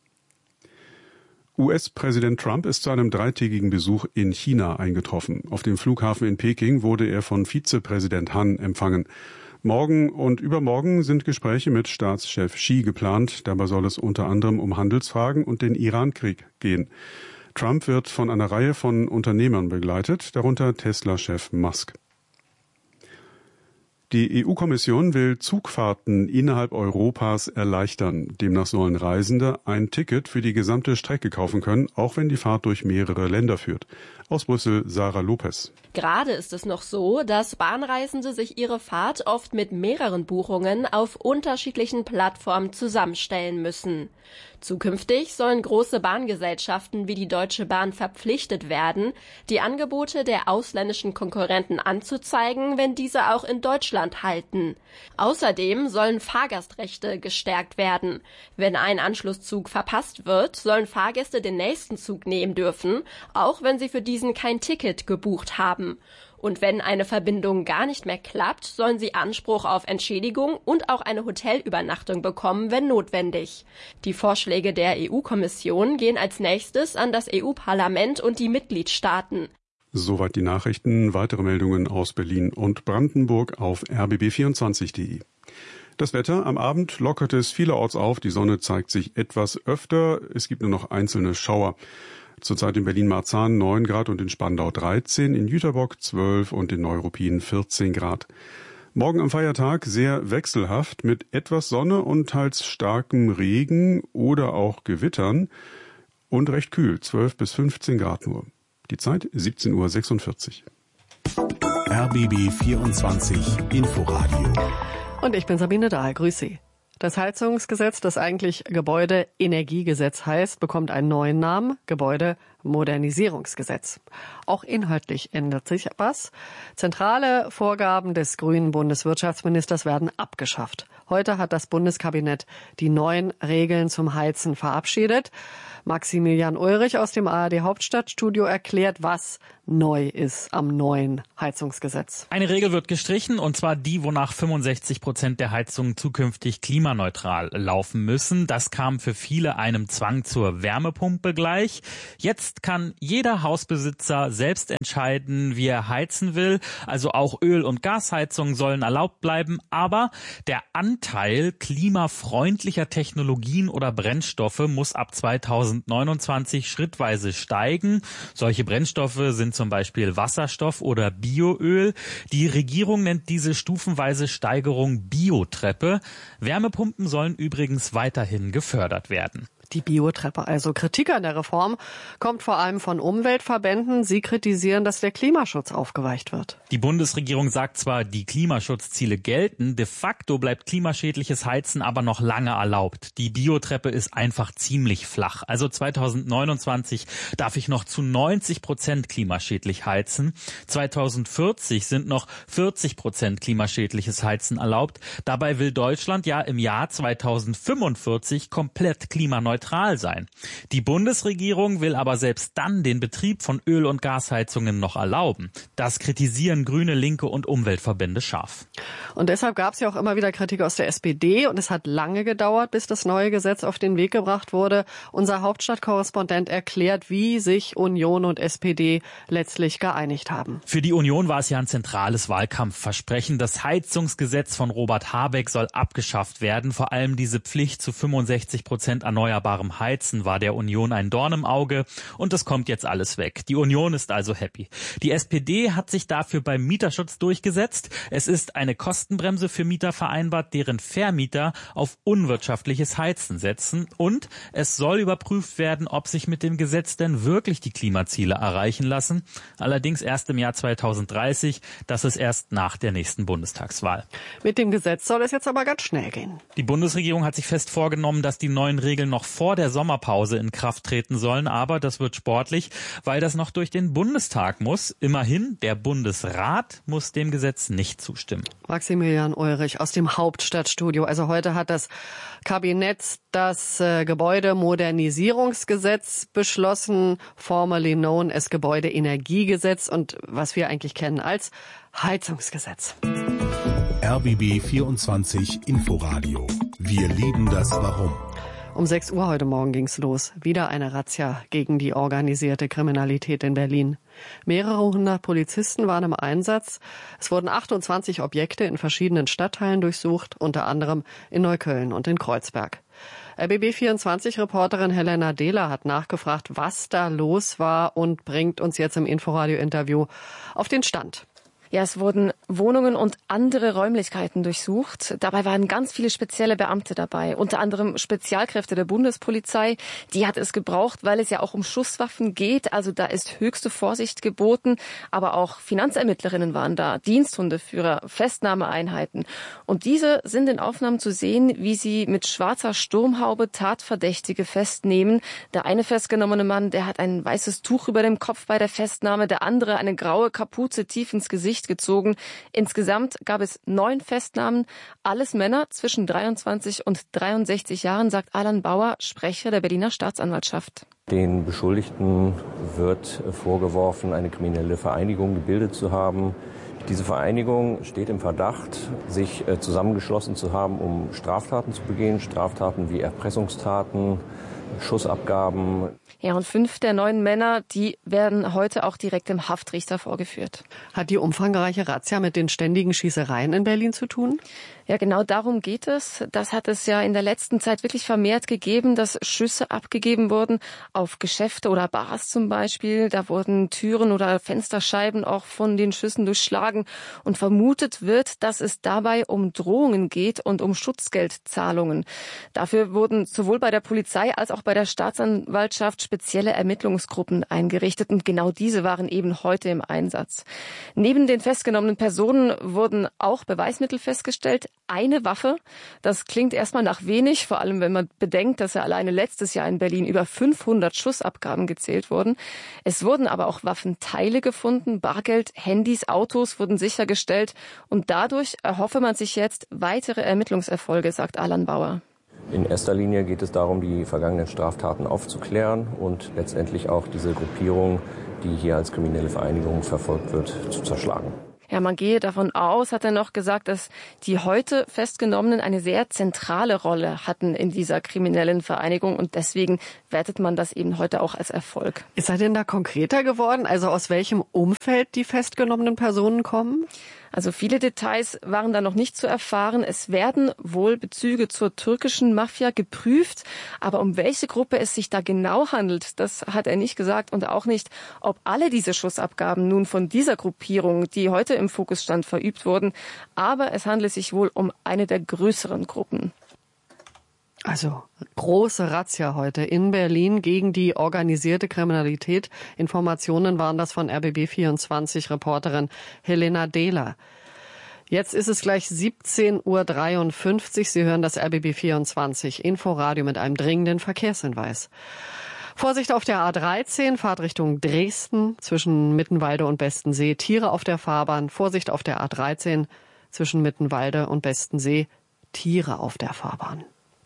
Speaker 6: US-Präsident Trump ist zu einem 3-tägigen Besuch in China eingetroffen. Auf dem Flughafen in Peking wurde er von Vizepräsident Han empfangen. Morgen und übermorgen sind Gespräche mit Staatschef Xi geplant. Dabei soll es unter anderem um Handelsfragen und den Iran-Krieg gehen. Trump wird von einer Reihe von Unternehmern begleitet, darunter Tesla-Chef Musk. Die EU-Kommission will Zugfahrten innerhalb Europas erleichtern. Demnach sollen Reisende ein Ticket für die gesamte Strecke kaufen können, auch wenn die Fahrt durch mehrere Länder führt. Aus Brüssel, Sarah Lopez.
Speaker 23: Gerade ist es noch so, dass Bahnreisende sich ihre Fahrt oft mit mehreren Buchungen auf unterschiedlichen Plattformen zusammenstellen müssen. Zukünftig sollen große Bahngesellschaften wie die Deutsche Bahn verpflichtet werden, die Angebote der ausländischen Konkurrenten anzuzeigen, wenn diese auch in Deutschland halten. Außerdem sollen Fahrgastrechte gestärkt werden. Wenn ein Anschlusszug verpasst wird, sollen Fahrgäste den nächsten Zug nehmen dürfen, auch wenn sie für diesen kein Ticket gebucht haben. Und wenn eine Verbindung gar nicht mehr klappt, sollen sie Anspruch auf Entschädigung und auch eine Hotelübernachtung bekommen, wenn notwendig. Die Vorschläge der EU-Kommission gehen als nächstes an das EU-Parlament und die Mitgliedstaaten.
Speaker 6: Soweit die Nachrichten. Weitere Meldungen aus Berlin und Brandenburg auf rbb24.de. Das Wetter: Am Abend lockert es vielerorts auf. Die Sonne zeigt sich etwas öfter. Es gibt nur noch einzelne Schauer. Zurzeit in Berlin-Marzahn 9 Grad und in Spandau 13, in Jüterbock 12 und in Neuruppin 14 Grad. Morgen am Feiertag sehr wechselhaft mit etwas Sonne und teils starkem Regen oder auch Gewittern und recht kühl, 12 bis 15 Grad nur. Die Zeit 17:46 Uhr.
Speaker 4: RBB 24 Inforadio.
Speaker 3: Und ich bin Sabine Dahl. Grüß Sie. Das Heizungsgesetz, das eigentlich Gebäudeenergiegesetz heißt, bekommt einen neuen Namen, Gebäudemodernisierungsgesetz. Auch inhaltlich ändert sich was. Zentrale Vorgaben des grünen Bundeswirtschaftsministers werden abgeschafft. Heute hat das Bundeskabinett die neuen Regeln zum Heizen verabschiedet. Maximilian Ulrich aus dem ARD Hauptstadtstudio erklärt, was neu ist am neuen Heizungsgesetz.
Speaker 2: Eine Regel wird gestrichen, und zwar die, wonach 65% der Heizungen zukünftig klimaneutral laufen müssen. Das kam für viele einem Zwang zur Wärmepumpe gleich. Jetzt kann jeder Hausbesitzer selbst entscheiden, wie er heizen will. Also auch Öl- und Gasheizungen sollen erlaubt bleiben. Aber der Anteil klimafreundlicher Technologien oder Brennstoffe muss ab 2029 schrittweise steigen. Solche Brennstoffe sind zum Beispiel Wasserstoff oder Bioöl. Die Regierung nennt diese stufenweise Steigerung Biotreppe. Wärmepumpen sollen übrigens weiterhin gefördert werden.
Speaker 3: Die Biotreppe, also Kritik an der Reform, kommt vor allem von Umweltverbänden. Sie kritisieren, dass der Klimaschutz aufgeweicht wird.
Speaker 2: Die Bundesregierung sagt zwar, die Klimaschutzziele gelten, de facto bleibt klimaschädliches Heizen aber noch lange erlaubt. Die Biotreppe ist einfach ziemlich flach. Also 2029 darf ich noch zu 90% klimaschädlich heizen. 2040 sind noch 40% klimaschädliches Heizen erlaubt. Dabei will Deutschland ja im Jahr 2045 komplett klimaneutral sein. Die Bundesregierung will aber selbst dann den Betrieb von Öl- und Gasheizungen noch erlauben. Das kritisieren Grüne, Linke und Umweltverbände scharf.
Speaker 3: Und deshalb gab es ja auch immer wieder Kritik aus der SPD. Und es hat lange gedauert, bis das neue Gesetz auf den Weg gebracht wurde. Unser Hauptstadtkorrespondent erklärt, wie sich Union und SPD letztlich geeinigt haben.
Speaker 2: Für die Union war es ja ein zentrales Wahlkampfversprechen. Das Heizungsgesetz von Robert Habeck soll abgeschafft werden. Vor allem diese Pflicht zu 65% erneuerbarem Heizen war der Union ein Dorn im Auge, und das kommt jetzt alles weg. Die Union ist also happy. Die SPD hat sich dafür beim Mieterschutz durchgesetzt. Es ist eine Kostenbremse für Mieter vereinbart, deren Vermieter auf unwirtschaftliches Heizen setzen, und es soll überprüft werden, ob sich mit dem Gesetz denn wirklich die Klimaziele erreichen lassen. Allerdings erst im Jahr 2030, das ist erst nach der nächsten Bundestagswahl.
Speaker 3: Mit dem Gesetz soll es jetzt aber ganz schnell gehen.
Speaker 2: Die Bundesregierung hat sich fest vorgenommen, dass die neuen Regeln noch vor der Sommerpause in Kraft treten sollen, aber das wird sportlich, weil das noch durch den Bundestag muss. Immerhin, der Bundesrat muss dem Gesetz nicht zustimmen.
Speaker 3: Maximilian Ulrich aus dem Hauptstadtstudio. Also heute hat das Kabinett das Gebäudemodernisierungsgesetz beschlossen, formerly known as Gebäudeenergiegesetz, und was wir eigentlich kennen als Heizungsgesetz.
Speaker 4: RBB 24 Inforadio. Wir lieben das Warum.
Speaker 3: Um 6 Uhr heute Morgen ging's los. Wieder eine Razzia gegen die organisierte Kriminalität in Berlin. Mehrere hundert Polizisten waren im Einsatz. Es wurden 28 Objekte in verschiedenen Stadtteilen durchsucht, unter anderem in Neukölln und in Kreuzberg. RBB24-Reporterin Helena Dehler hat nachgefragt, was da los war, und bringt uns jetzt im Inforadio-Interview auf den Stand.
Speaker 5: Ja, es wurden Wohnungen und andere Räumlichkeiten durchsucht. Dabei waren ganz viele spezielle Beamte dabei, unter anderem Spezialkräfte der Bundespolizei. Die hat es gebraucht, weil es ja auch um Schusswaffen geht. Also da ist höchste Vorsicht geboten. Aber auch Finanzermittlerinnen waren da, Diensthundeführer, Festnahmeeinheiten. Und diese sind in Aufnahmen zu sehen, wie sie mit schwarzer Sturmhaube Tatverdächtige festnehmen. Der eine festgenommene Mann, der hat ein weißes Tuch über dem Kopf bei der Festnahme. Der andere eine graue Kapuze tief ins Gesicht gezogen. Insgesamt gab es 9 Festnahmen, alles Männer zwischen 23 und 63 Jahren, sagt Alan Bauer, Sprecher der Berliner Staatsanwaltschaft.
Speaker 7: Den Beschuldigten wird vorgeworfen, eine kriminelle Vereinigung gebildet zu haben. Diese Vereinigung steht im Verdacht, sich zusammengeschlossen zu haben, um Straftaten zu begehen, Straftaten wie Erpressungstaten, Schussabgaben.
Speaker 5: Ja, und 5 der 9 Männer, die werden heute auch direkt dem Haftrichter vorgeführt.
Speaker 3: Hat die umfangreiche Razzia mit den ständigen Schießereien in Berlin zu tun?
Speaker 5: Ja, genau darum geht es. Das hat es ja in der letzten Zeit wirklich vermehrt gegeben, dass Schüsse abgegeben wurden auf Geschäfte oder Bars zum Beispiel. Da wurden Türen oder Fensterscheiben auch von den Schüssen durchschlagen. Und vermutet wird, dass es dabei um Drohungen geht und um Schutzgeldzahlungen. Dafür wurden sowohl bei der Polizei als auch bei der Staatsanwaltschaft spezielle Ermittlungsgruppen eingerichtet und genau diese waren eben heute im Einsatz. Neben den festgenommenen Personen wurden auch Beweismittel festgestellt. Eine Waffe, das klingt erstmal nach wenig, vor allem wenn man bedenkt, dass ja alleine letztes Jahr in Berlin über 500 Schussabgaben gezählt wurden. Es wurden aber auch Waffenteile gefunden, Bargeld, Handys, Autos wurden sichergestellt und dadurch erhoffe man sich jetzt weitere Ermittlungserfolge, sagt Alan Bauer.
Speaker 7: In erster Linie geht es darum, die vergangenen Straftaten aufzuklären und letztendlich auch diese Gruppierung, die hier als kriminelle Vereinigung verfolgt wird, zu zerschlagen.
Speaker 5: Ja, man gehe davon aus, hat er noch gesagt, dass die heute Festgenommenen eine sehr zentrale Rolle hatten in dieser kriminellen Vereinigung und deswegen wertet man das eben heute auch als Erfolg.
Speaker 3: Ist er denn da konkreter geworden? Also aus welchem Umfeld die festgenommenen Personen kommen?
Speaker 5: Also viele Details waren da noch nicht zu erfahren. Es werden wohl Bezüge zur türkischen Mafia geprüft, aber um welche Gruppe es sich da genau handelt, das hat er nicht gesagt und auch nicht, ob alle diese Schussabgaben nun von dieser Gruppierung, die heute im Fokus stand, verübt wurden. Aber es handelt sich wohl um eine der größeren Gruppen.
Speaker 3: Also große Razzia heute in Berlin gegen die organisierte Kriminalität. Informationen waren das von RBB24-Reporterin Helena Dehler. Jetzt ist es gleich 17:53 Uhr. Sie hören das RBB24 Inforadio mit einem dringenden Verkehrshinweis. Vorsicht auf der A13, Fahrtrichtung Dresden zwischen Mittenwalde und Bestensee. Tiere auf der Fahrbahn. Vorsicht auf der A13 zwischen Mittenwalde und Bestensee. Tiere auf der Fahrbahn.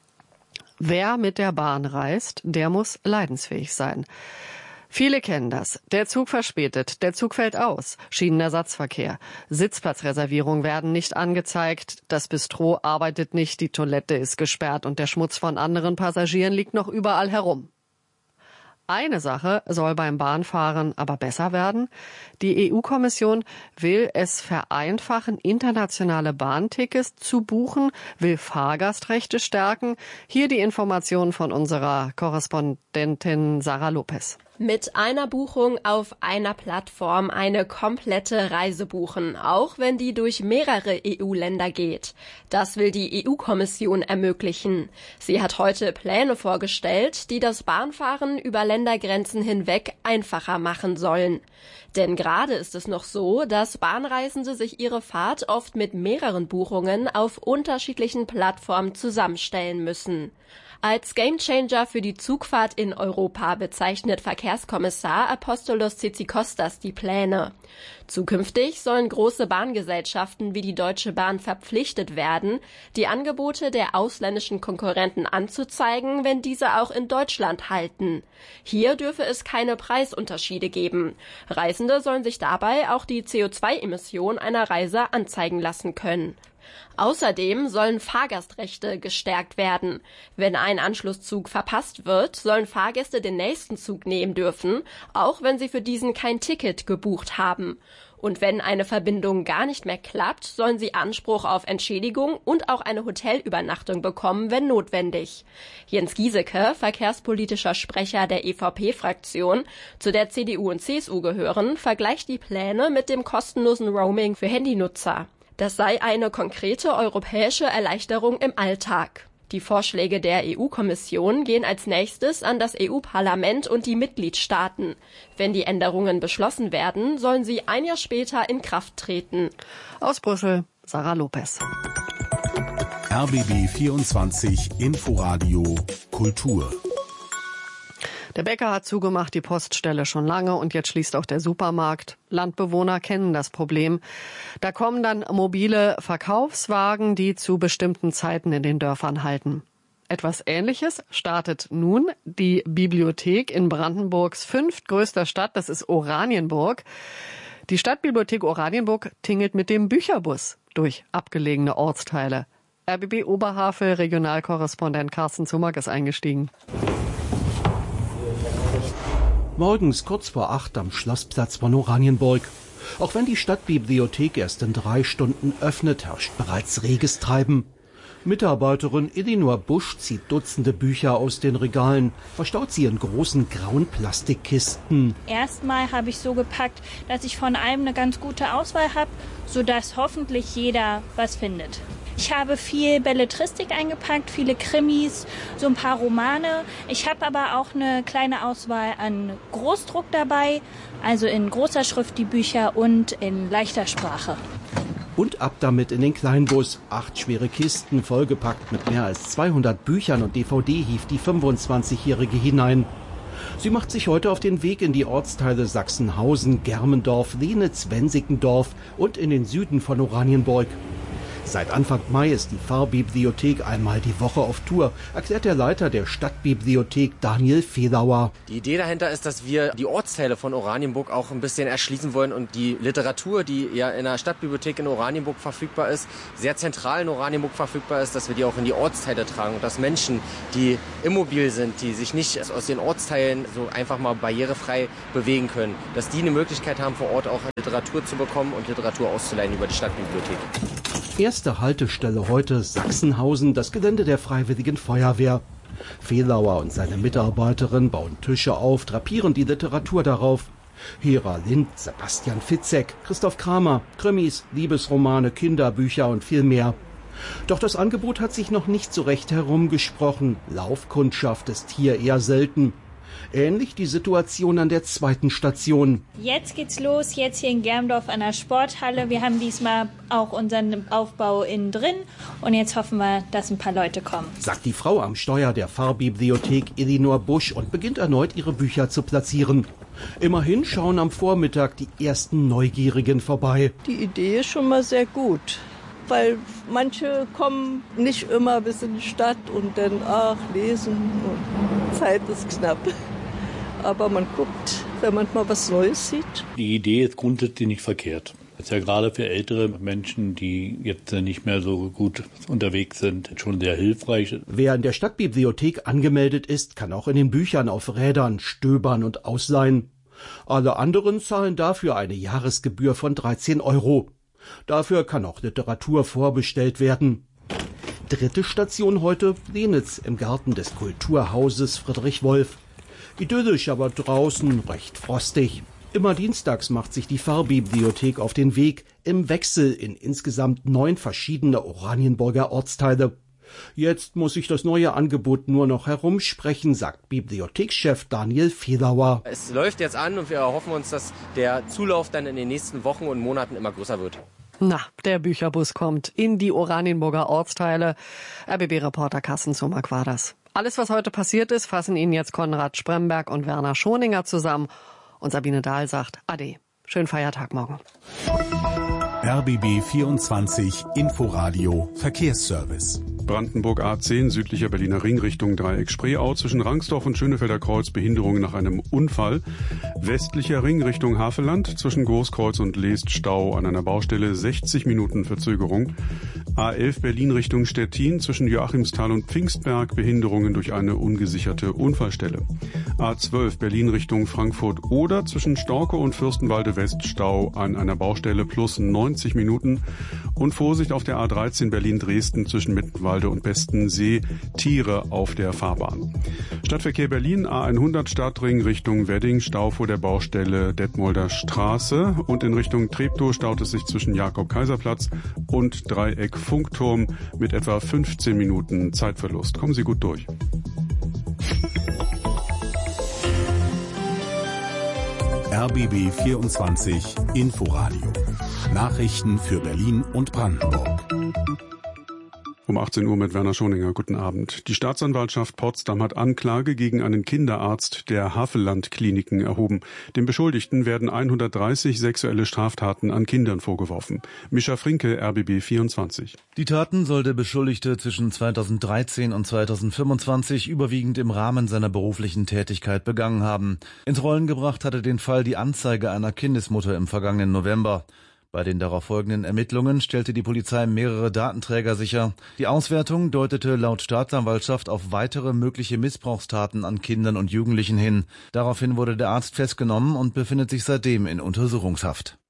Speaker 3: Wer mit der Bahn reist, der muss leidensfähig sein. Viele kennen das. Der Zug verspätet, der Zug fällt aus, Schienenersatzverkehr. Sitzplatzreservierungen werden nicht angezeigt, das Bistro arbeitet nicht, die Toilette ist gesperrt und der Schmutz von anderen Passagieren liegt noch überall herum. Eine Sache soll beim Bahnfahren aber besser werden. Die EU-Kommission will es vereinfachen, internationale Bahntickets zu buchen, will Fahrgastrechte stärken. Hier die Informationen von unserer Korrespondentin Sarah Lopez.
Speaker 23: Mit einer Buchung auf einer Plattform eine komplette Reise buchen, auch wenn die durch mehrere EU-Länder geht. Das will die EU-Kommission ermöglichen. Sie hat heute Pläne vorgestellt, die das Bahnfahren über Ländergrenzen hinweg einfacher machen sollen. Denn gerade ist es noch so, dass Bahnreisende sich ihre Fahrt oft mit mehreren Buchungen auf unterschiedlichen Plattformen zusammenstellen müssen. Als Gamechanger für die Zugfahrt in Europa bezeichnet Verkehrskommissar Apostolos Tzitzikostas die Pläne. Zukünftig sollen große Bahngesellschaften wie die Deutsche Bahn verpflichtet werden, die Angebote der ausländischen Konkurrenten anzuzeigen, wenn diese auch in Deutschland halten. Hier dürfe es keine Preisunterschiede geben. Reisende sollen sich dabei auch die CO2-Emission einer Reise anzeigen lassen können. Außerdem sollen Fahrgastrechte gestärkt werden. Wenn ein Anschlusszug verpasst wird, sollen Fahrgäste den nächsten Zug nehmen dürfen, auch wenn sie für diesen kein Ticket gebucht haben. Und wenn eine Verbindung gar nicht mehr klappt, sollen sie Anspruch auf Entschädigung und auch eine Hotelübernachtung bekommen, wenn notwendig. Jens Giesecke, verkehrspolitischer Sprecher der EVP-Fraktion, zu der CDU und CSU gehören, vergleicht die Pläne mit dem kostenlosen Roaming für Handynutzer. Das sei eine konkrete europäische Erleichterung im Alltag. Die Vorschläge der EU-Kommission gehen als nächstes an das EU-Parlament und die Mitgliedstaaten. Wenn die Änderungen beschlossen werden, sollen sie ein Jahr später in Kraft treten.
Speaker 3: Aus Brüssel, Sarah Lopez.
Speaker 4: RBB 24 Inforadio Kultur.
Speaker 3: Der Bäcker hat zugemacht, die Poststelle schon lange und jetzt schließt auch der Supermarkt. Landbewohner kennen das Problem. Da kommen dann mobile Verkaufswagen, die zu bestimmten Zeiten in den Dörfern halten. Etwas Ähnliches startet nun die Bibliothek in Brandenburgs fünftgrößter Stadt, das ist Oranienburg. Die Stadtbibliothek Oranienburg tingelt mit dem Bücherbus durch abgelegene Ortsteile. RBB Oberhavel Regionalkorrespondent Carsten Zummack ist eingestiegen.
Speaker 8: Morgens kurz vor 8 am Schlossplatz von Oranienburg. Auch wenn die Stadtbibliothek erst in 3 Stunden öffnet, herrscht bereits reges Treiben. Mitarbeiterin Elinor Busch zieht Dutzende Bücher aus den Regalen, verstaut sie in großen grauen Plastikkisten.
Speaker 10: Erstmal habe ich so gepackt, dass ich von allem eine ganz gute Auswahl habe, sodass hoffentlich jeder was findet. Ich habe viel Belletristik eingepackt, viele Krimis, so ein paar Romane. Ich habe aber auch eine kleine Auswahl an Großdruck dabei, also in großer Schrift die Bücher und in leichter Sprache.
Speaker 8: Und ab damit in den Kleinbus. 8 schwere Kisten, vollgepackt mit mehr als 200 Büchern und DVD hieft die 25-Jährige hinein. Sie macht sich heute auf den Weg in die Ortsteile Sachsenhausen, Germendorf, Lenitz, Wensickendorf und in den Süden von Oranienburg. Seit Anfang Mai ist die Pfarrbibliothek einmal die Woche auf Tour, erklärt der Leiter der Stadtbibliothek Daniel Fehlauer.
Speaker 11: Die Idee dahinter ist, dass wir die Ortsteile von Oranienburg auch ein bisschen erschließen wollen und die Literatur, die ja in der Stadtbibliothek in Oranienburg verfügbar ist, sehr zentral in Oranienburg verfügbar ist, dass wir die auch in die Ortsteile tragen und dass Menschen, die immobil sind, die sich nicht aus den Ortsteilen so einfach mal barrierefrei bewegen können, dass die eine Möglichkeit haben, vor Ort auch Literatur zu bekommen und Literatur auszuleihen über die Stadtbibliothek.
Speaker 8: Erste Haltestelle heute Sachsenhausen, das Gelände der Freiwilligen Feuerwehr. Fehlauer und seine Mitarbeiterin bauen Tische auf, drapieren die Literatur darauf. Hera Lind, Sebastian Fitzek, Christoph Kramer, Krimis, Liebesromane, Kinderbücher und viel mehr. Doch das Angebot hat sich noch nicht so recht herumgesprochen. Laufkundschaft ist hier eher selten. Ähnlich die Situation an der zweiten Station.
Speaker 10: Jetzt geht's los, jetzt hier in Germendorf an der Sporthalle. Wir haben diesmal auch unseren Aufbau innen drin und jetzt hoffen wir, dass ein paar Leute kommen.
Speaker 8: Sagt die Frau am Steuer der Pfarrbibliothek Elinor Busch und beginnt erneut ihre Bücher zu platzieren. Immerhin schauen am Vormittag die ersten Neugierigen vorbei.
Speaker 13: Die Idee ist schon mal sehr gut, weil manche kommen nicht immer bis in die Stadt und dann, lesen und Zeit ist knapp. Aber man guckt, wenn man mal was Neues sieht.
Speaker 24: Die Idee ist grundsätzlich nicht verkehrt. Das ist ja gerade für ältere Menschen, die jetzt nicht mehr so gut unterwegs sind, schon sehr hilfreich.
Speaker 8: Wer in der Stadtbibliothek angemeldet ist, kann auch in den Büchern auf Rädern stöbern und ausleihen. Alle anderen zahlen dafür eine Jahresgebühr von 13 €. Dafür kann auch Literatur vorbestellt werden. Dritte Station heute Lenitz im Garten des Kulturhauses Friedrich Wolf. Idyllisch, aber draußen recht frostig. Immer dienstags macht sich die Pfarrbibliothek auf den Weg im Wechsel in insgesamt 9 verschiedene Oranienburger Ortsteile. Jetzt muss sich das neue Angebot nur noch herumsprechen, sagt Bibliothekschef Daniel Fehlauer.
Speaker 11: Es läuft jetzt an und wir erhoffen uns, dass der Zulauf dann in den nächsten Wochen und Monaten immer größer wird.
Speaker 3: Na, der Bücherbus kommt in die Oranienburger Ortsteile. RBB-Reporter Carsten Zomack war das. Alles, was heute passiert ist, fassen Ihnen jetzt Konrad Spremberg und Werner Schoninger zusammen. Und Sabine Dahl sagt Ade. Schönen Feiertag morgen.
Speaker 4: RBB 24 Inforadio Verkehrsservice.
Speaker 6: Brandenburg A10 südlicher Berliner Ring Richtung Dreieck-Spreeau zwischen Rangsdorf und Schönefelder Kreuz Behinderung nach einem Unfall. Westlicher Ring Richtung Havelland zwischen Großkreuz und Leest Stau an einer Baustelle 60 Minuten Verzögerung. A11 Berlin Richtung Stettin zwischen Joachimsthal und Pfingstberg Behinderungen durch eine ungesicherte Unfallstelle. A12 Berlin Richtung Frankfurt-Oder zwischen Storke und Fürstenwalde West Stau an einer Baustelle plus 90 Minuten. Und Vorsicht auf der A13 Berlin-Dresden zwischen Mittenwalde und Bestensee, Tiere auf der Fahrbahn. Stadtverkehr Berlin, A100 Stadtring Richtung Wedding, Stau vor der Baustelle Detmolder Straße und in Richtung Treptow staut es sich zwischen Jakob-Kaiser-Platz und Dreieck Funkturm mit etwa 15 Minuten Zeitverlust. Kommen Sie gut durch.
Speaker 4: RBB 24 Inforadio. Nachrichten für Berlin und Brandenburg.
Speaker 6: Um 18 Uhr mit Werner Schoninger. Guten Abend. Die Staatsanwaltschaft Potsdam hat Anklage gegen einen Kinderarzt der Havelland-Kliniken erhoben. Dem Beschuldigten werden 130 sexuelle Straftaten an Kindern vorgeworfen. Mischa Frinke, RBB 24.
Speaker 25: Die Taten soll der Beschuldigte zwischen 2013 und 2025 überwiegend im Rahmen seiner beruflichen Tätigkeit begangen haben. Ins Rollen gebracht hatte den Fall die Anzeige einer Kindesmutter im vergangenen November. Bei den darauf folgenden Ermittlungen stellte die Polizei mehrere Datenträger sicher. Die Auswertung deutete laut Staatsanwaltschaft auf weitere mögliche Missbrauchstaten an Kindern und Jugendlichen hin. Daraufhin wurde der Arzt festgenommen und befindet sich seitdem in Untersuchungshaft.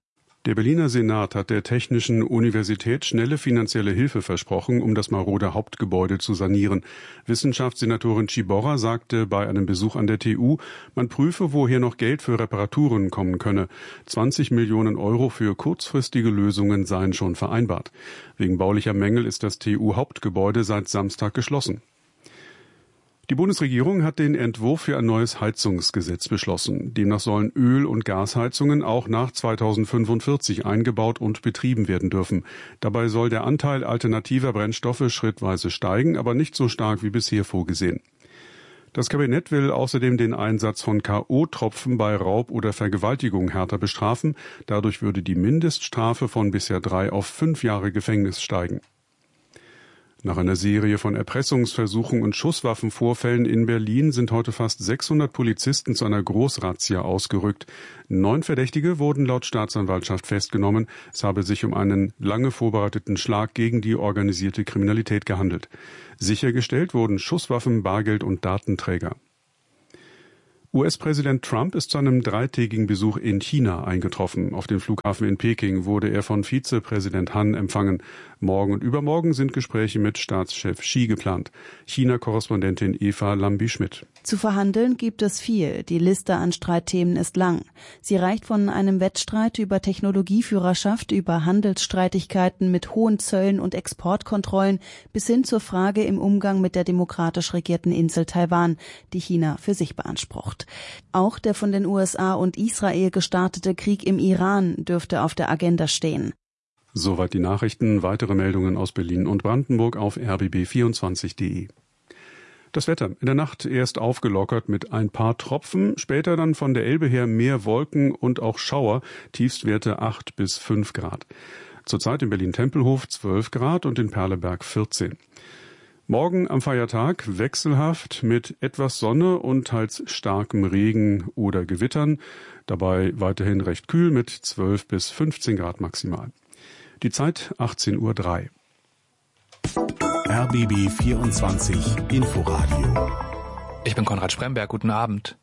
Speaker 6: Der Berliner Senat hat der Technischen Universität schnelle finanzielle Hilfe versprochen, um das marode Hauptgebäude zu sanieren. Wissenschaftssenatorin Ciborra sagte bei einem Besuch an der TU, man prüfe, woher noch Geld für Reparaturen kommen könne. 20 Millionen Euro für kurzfristige Lösungen seien schon vereinbart. Wegen baulicher Mängel ist das TU-Hauptgebäude seit Samstag geschlossen. Die Bundesregierung hat den Entwurf für ein neues Heizungsgesetz beschlossen. Demnach sollen Öl- und Gasheizungen auch nach 2045 eingebaut und betrieben werden dürfen. Dabei soll der Anteil alternativer Brennstoffe schrittweise steigen, aber nicht so stark wie bisher vorgesehen. Das Kabinett will außerdem den Einsatz von K.O.-Tropfen bei Raub oder Vergewaltigung härter bestrafen. Dadurch würde die Mindeststrafe von bisher 3 auf 5 Jahre Gefängnis steigen. Nach einer Serie von Erpressungsversuchen und Schusswaffenvorfällen in Berlin sind heute fast 600 Polizisten zu einer Großrazzia ausgerückt. 9 Verdächtige wurden laut Staatsanwaltschaft festgenommen. Es habe sich um einen lange vorbereiteten Schlag gegen die organisierte Kriminalität gehandelt. Sichergestellt wurden Schusswaffen, Bargeld und Datenträger. US-Präsident Trump ist zu einem 3-tägigen Besuch in China eingetroffen. Auf dem Flughafen in Peking wurde er von Vizepräsident Han empfangen. Morgen und übermorgen sind Gespräche mit Staatschef Xi geplant. China-Korrespondentin Eva Lambi-Schmidt.
Speaker 9: Zu verhandeln gibt es viel. Die Liste an Streitthemen ist lang. Sie reicht von einem Wettstreit über Technologieführerschaft, über Handelsstreitigkeiten mit hohen Zöllen und Exportkontrollen bis hin zur Frage im Umgang mit der demokratisch regierten Insel Taiwan, die China für sich beansprucht. Auch der von den USA und Israel gestartete Krieg im Iran dürfte auf der Agenda stehen.
Speaker 6: Soweit die Nachrichten. Weitere Meldungen aus Berlin und Brandenburg auf rbb24.de. Das Wetter. In der Nacht erst aufgelockert mit ein paar Tropfen, später dann von der Elbe her mehr Wolken und auch Schauer, Tiefstwerte 8 bis 5 Grad. Zurzeit in Berlin-Tempelhof 12 Grad und in Perleberg 14. Morgen am Feiertag wechselhaft mit etwas Sonne und teils starkem Regen oder Gewittern. Dabei weiterhin recht kühl mit 12 bis 15 Grad maximal. Die Zeit 18:03 Uhr.
Speaker 4: RBB 24 Inforadio.
Speaker 14: Ich bin Konrad Spremberg, guten Abend.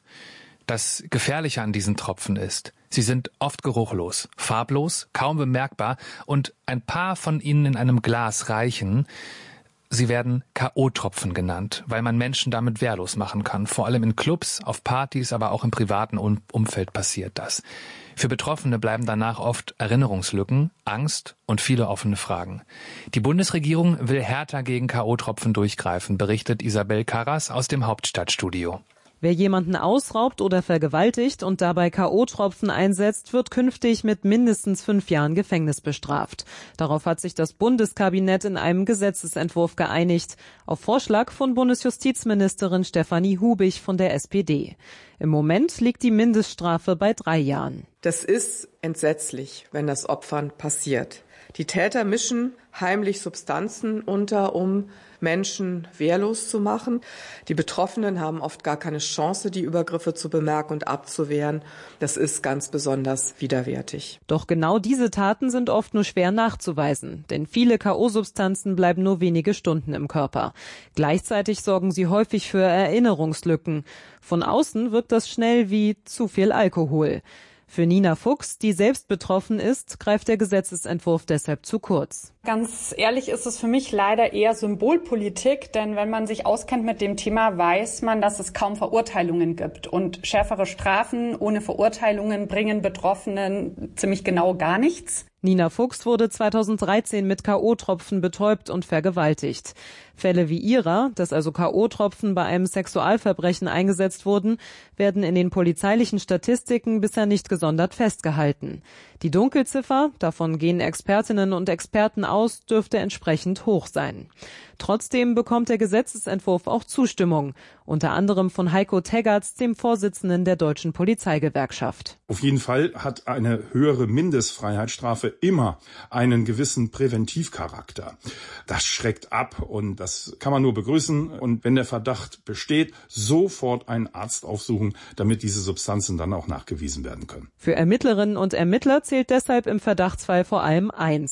Speaker 14: Das Gefährliche an diesen Tropfen ist, sie sind oft geruchlos, farblos, kaum bemerkbar und ein paar von ihnen in einem Glas reichen. Sie werden K.O.-Tropfen genannt, weil man Menschen damit wehrlos machen kann. Vor allem in Clubs, auf Partys, aber auch im privaten Umfeld passiert das. Für Betroffene bleiben danach oft Erinnerungslücken, Angst und viele offene Fragen. Die Bundesregierung will härter gegen K.O.-Tropfen durchgreifen, berichtet Isabel Karras aus dem Hauptstadtstudio.
Speaker 15: Wer jemanden ausraubt oder vergewaltigt und dabei K.O.-Tropfen einsetzt, wird künftig mit mindestens 5 Jahren Gefängnis bestraft. Darauf hat sich das Bundeskabinett in einem Gesetzesentwurf geeinigt, auf Vorschlag von Bundesjustizministerin Stefanie Hubich von der SPD. Im Moment liegt die Mindeststrafe bei 3 Jahren.
Speaker 16: Das ist entsetzlich, wenn das Opfern passiert. Die Täter mischen heimlich Substanzen unter, um Menschen wehrlos zu machen. Die Betroffenen haben oft gar keine Chance, die Übergriffe zu bemerken und abzuwehren. Das ist ganz besonders widerwärtig.
Speaker 15: Doch genau diese Taten sind oft nur schwer nachzuweisen, denn viele K.O.-Substanzen bleiben nur wenige Stunden im Körper. Gleichzeitig sorgen sie häufig für Erinnerungslücken. Von außen wirkt das schnell wie zu viel Alkohol. Für Nina Fuchs, die selbst betroffen ist, greift der Gesetzesentwurf deshalb zu kurz.
Speaker 17: Ganz ehrlich ist es für mich leider eher Symbolpolitik, denn wenn man sich auskennt mit dem Thema, weiß man, dass es kaum Verurteilungen gibt. Und schärfere Strafen ohne Verurteilungen bringen Betroffenen ziemlich genau gar nichts.
Speaker 15: Nina Fuchs wurde 2013 mit K.O.-Tropfen betäubt und vergewaltigt. Fälle wie ihrer, dass also K.O.-Tropfen bei einem Sexualverbrechen eingesetzt wurden, werden in den polizeilichen Statistiken bisher nicht gesondert festgehalten. Die Dunkelziffer, davon gehen Expertinnen und Experten aus, dürfte entsprechend hoch sein. Trotzdem bekommt der Gesetzesentwurf auch Zustimmung, unter anderem von Heiko Teggerts, dem Vorsitzenden der Deutschen Polizeigewerkschaft.
Speaker 26: Auf jeden Fall hat eine höhere Mindestfreiheitsstrafe immer einen gewissen Präventivcharakter. Das schreckt ab und das kann man nur begrüßen. Und wenn der Verdacht besteht, sofort einen Arzt aufsuchen, damit diese Substanzen dann auch nachgewiesen werden können.
Speaker 15: Für Ermittlerinnen und Ermittler zählt deshalb im Verdachtsfall vor allem eins: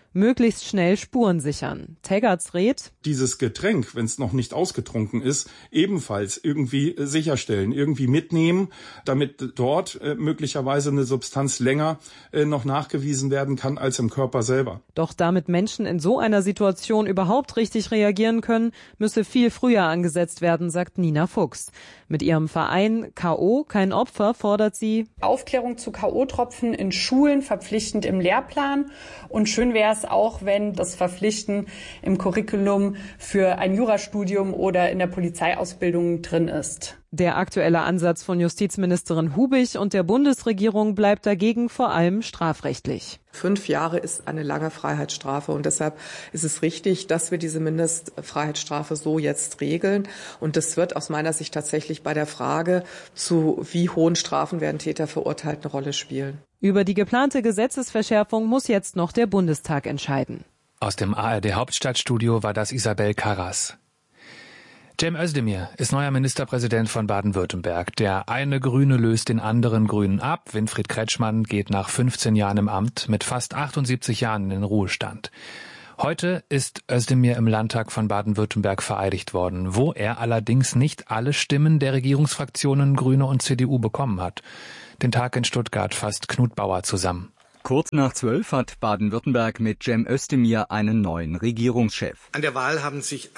Speaker 15: möglichst schnell Spuren sichern. Teggerts rät:
Speaker 26: Dieses Getränk, wenn es noch nicht ausgetrunken ist, ebenfalls irgendwie sicherstellen, irgendwie mitnehmen, damit dort möglicherweise eine Substanz länger noch nachgewiesen werden kann als im Körper selber.
Speaker 15: Doch damit Menschen in so einer Situation überhaupt richtig reagieren können, müsse viel früher angesetzt werden, sagt Nina Fuchs. Mit ihrem Verein K.O. kein Opfer fordert sie
Speaker 17: Aufklärung zu K.O.-Tropfen in Schulen verpflichtend im Lehrplan. Und schön wäre es auch, wenn das Verpflichten im Curriculum für ein Jurastudium oder in der Polizeiausbildung drin ist.
Speaker 15: Der aktuelle Ansatz von Justizministerin Hubig und der Bundesregierung bleibt dagegen vor allem strafrechtlich.
Speaker 16: 5 Jahre ist eine lange Freiheitsstrafe und deshalb ist es richtig, dass wir diese Mindestfreiheitsstrafe so jetzt regeln. Und das wird aus meiner Sicht tatsächlich bei der Frage, zu wie hohen Strafen werden Täter verurteilt, eine Rolle spielen.
Speaker 15: Über die geplante Gesetzesverschärfung muss jetzt noch der Bundestag entscheiden.
Speaker 14: Aus dem ARD Hauptstadtstudio war das Isabel Karras. Cem Özdemir ist neuer Ministerpräsident von Baden-Württemberg. Der eine Grüne löst den anderen Grünen ab. Winfried Kretschmann geht nach 15 Jahren im Amt mit fast 78 Jahren in den Ruhestand. Heute ist Özdemir im Landtag von Baden-Württemberg vereidigt worden, wo er allerdings nicht alle Stimmen der Regierungsfraktionen Grüne und CDU bekommen hat. Den Tag in Stuttgart fasst Knut Bauer zusammen.
Speaker 12: Kurz nach 12 hat Baden-Württemberg mit Cem Özdemir einen neuen Regierungschef.
Speaker 18: An der Wahl haben sich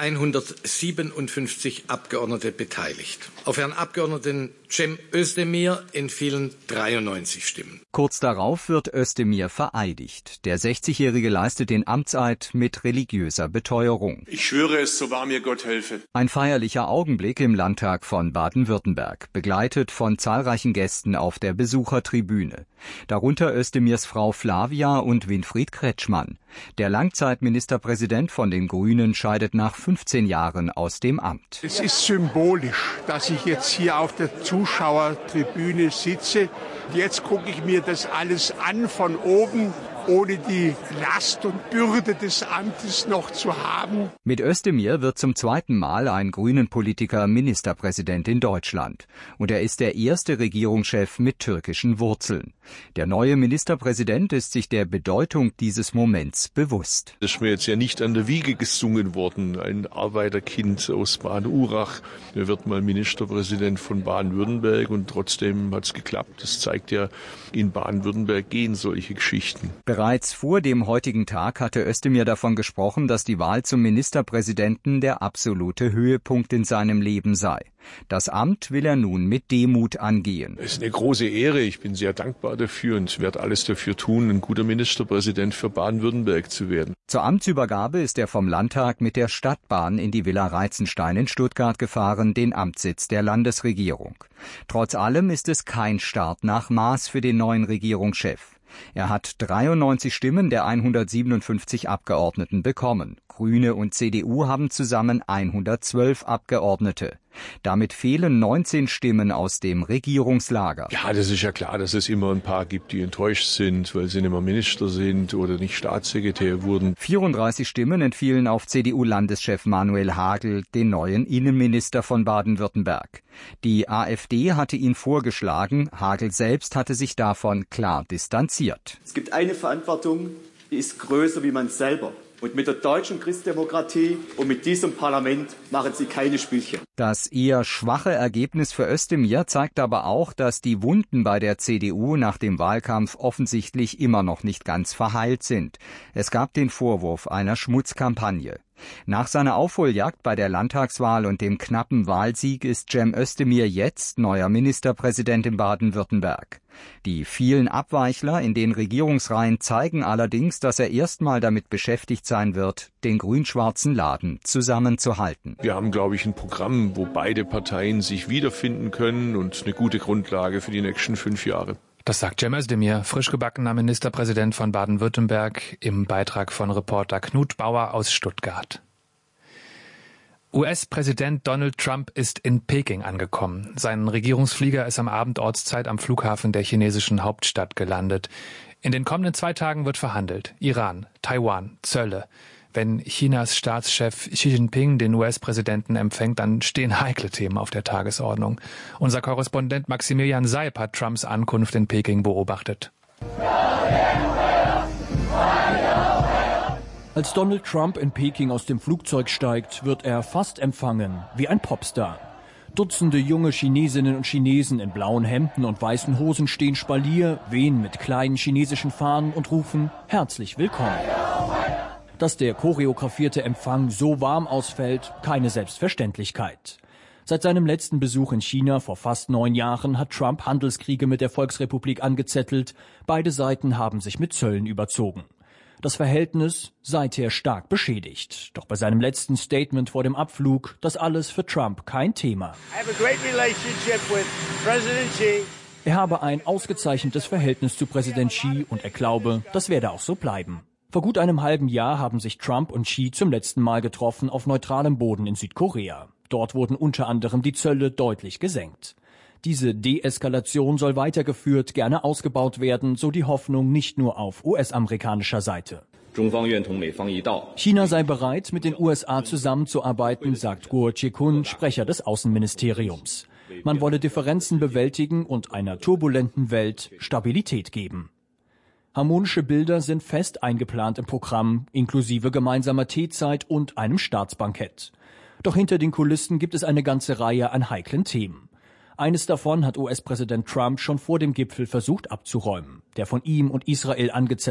Speaker 18: 157 Abgeordnete beteiligt. Auf Herrn Abgeordneten Cem Özdemir entfielen 93 Stimmen.
Speaker 12: Kurz darauf wird Özdemir vereidigt. Der 60-Jährige leistet den Amtseid mit religiöser Beteuerung.
Speaker 19: Ich schwöre es, so wahr mir Gott helfe.
Speaker 12: Ein feierlicher Augenblick im Landtag von Baden-Württemberg, begleitet von zahlreichen Gästen auf der Besuchertribüne. Darunter Özdemirs Frau Flavia und Winfried Kretschmann. Der Langzeitministerpräsident von den Grünen scheidet nach 15 Jahren aus dem Amt.
Speaker 20: Es ist symbolisch, dass ich jetzt hier auf der Zuschauertribüne sitze. Jetzt gucke ich mir das alles an von oben, ohne die Last und Bürde des Amtes noch zu haben.
Speaker 12: Mit Özdemir wird zum zweiten Mal ein Grünen-Politiker Ministerpräsident in Deutschland. Und er ist der erste Regierungschef mit türkischen Wurzeln. Der neue Ministerpräsident ist sich der Bedeutung dieses Moments bewusst.
Speaker 19: Das ist mir jetzt ja nicht an der Wiege gesungen worden. Ein Arbeiterkind aus Baden-Urach. Er wird mal Ministerpräsident von Baden-Württemberg und trotzdem hat es geklappt. Das zeigt ja, in Baden-Württemberg gehen solche Geschichten.
Speaker 12: Bereits vor dem heutigen Tag hatte Özdemir davon gesprochen, dass die Wahl zum Ministerpräsidenten der absolute Höhepunkt in seinem Leben sei. Das Amt will er nun mit Demut angehen.
Speaker 19: Es ist eine große Ehre. Ich bin sehr dankbar dafür und werde alles dafür tun, ein guter Ministerpräsident für Baden-Württemberg zu werden.
Speaker 12: Zur Amtsübergabe ist er vom Landtag mit der Stadtbahn in die Villa Reitzenstein in Stuttgart gefahren, den Amtssitz der Landesregierung. Trotz allem ist es kein Start nach Maß für den neuen Regierungschef. Er hat 93 Stimmen der 157 Abgeordneten bekommen. Grüne und CDU haben zusammen 112 Abgeordnete. Damit fehlen 19 Stimmen aus dem Regierungslager.
Speaker 19: Ja, das ist ja klar, dass es immer ein paar gibt, die enttäuscht sind, weil sie nicht mehr Minister sind oder nicht Staatssekretär wurden.
Speaker 12: 34 Stimmen entfielen auf CDU-Landeschef Manuel Hagel, den neuen Innenminister von Baden-Württemberg. Die AfD hatte ihn vorgeschlagen, Hagel selbst hatte sich davon klar distanziert.
Speaker 21: Es gibt eine Verantwortung, die ist größer wie man selber. Und mit der deutschen Christdemokratie und mit diesem Parlament machen Sie keine Spielchen.
Speaker 12: Das eher schwache Ergebnis für Özdemir zeigt aber auch, dass die Wunden bei der CDU nach dem Wahlkampf offensichtlich immer noch nicht ganz verheilt sind. Es gab den Vorwurf einer Schmutzkampagne. Nach seiner Aufholjagd bei der Landtagswahl und dem knappen Wahlsieg ist Cem Özdemir jetzt neuer Ministerpräsident in Baden-Württemberg. Die vielen Abweichler in den Regierungsreihen zeigen allerdings, dass er erstmal damit beschäftigt sein wird, den grün-schwarzen Laden zusammenzuhalten.
Speaker 19: Wir haben, glaube ich, ein Programm, wo beide Parteien sich wiederfinden können und eine gute Grundlage für die nächsten 5 Jahre.
Speaker 14: Das sagt Cem Özdemir, frisch gebackener Ministerpräsident von Baden-Württemberg, im Beitrag von Reporter Knut Bauer aus Stuttgart. US-Präsident Donald Trump ist in Peking angekommen. Sein Regierungsflieger ist am Abend Ortszeit am Flughafen der chinesischen Hauptstadt gelandet. In den kommenden 2 Tagen wird verhandelt. Iran, Taiwan, Zölle. Wenn Chinas Staatschef Xi Jinping den US-Präsidenten empfängt, dann stehen heikle Themen auf der Tagesordnung. Unser Korrespondent Maximilian Seib hat Trumps Ankunft in Peking beobachtet.
Speaker 1: Als Donald Trump in Peking aus dem Flugzeug steigt, wird er fast empfangen wie ein Popstar. Dutzende junge Chinesinnen und Chinesen in blauen Hemden und weißen Hosen stehen Spalier, wehen mit kleinen chinesischen Fahnen und rufen herzlich willkommen. Dass der choreografierte Empfang so warm ausfällt, keine Selbstverständlichkeit. Seit seinem letzten Besuch in China vor fast 9 Jahren hat Trump Handelskriege mit der Volksrepublik angezettelt. Beide Seiten haben sich mit Zöllen überzogen. Das Verhältnis seither stark beschädigt. Doch bei seinem letzten Statement vor dem Abflug, das alles für Trump kein Thema. Er habe ein ausgezeichnetes Verhältnis zu Präsident Xi und er glaube, das werde auch so bleiben. Vor gut einem halben Jahr haben sich Trump und Xi zum letzten Mal getroffen auf neutralem Boden in Südkorea. Dort wurden unter anderem die Zölle deutlich gesenkt. Diese Deeskalation soll weitergeführt, gerne ausgebaut werden, so die Hoffnung nicht nur auf US-amerikanischer Seite. China sei bereit, mit den USA zusammenzuarbeiten, sagt Guo Zhikun, Sprecher des Außenministeriums. Man wolle Differenzen bewältigen und einer turbulenten Welt Stabilität geben. Harmonische Bilder sind fest eingeplant im Programm, inklusive gemeinsamer Teezeit und einem Staatsbankett. Doch hinter den Kulissen gibt es eine ganze Reihe an heiklen Themen. Eines davon hat US-Präsident Trump schon vor dem Gipfel versucht abzuräumen. Der von ihm und Israel angezettelte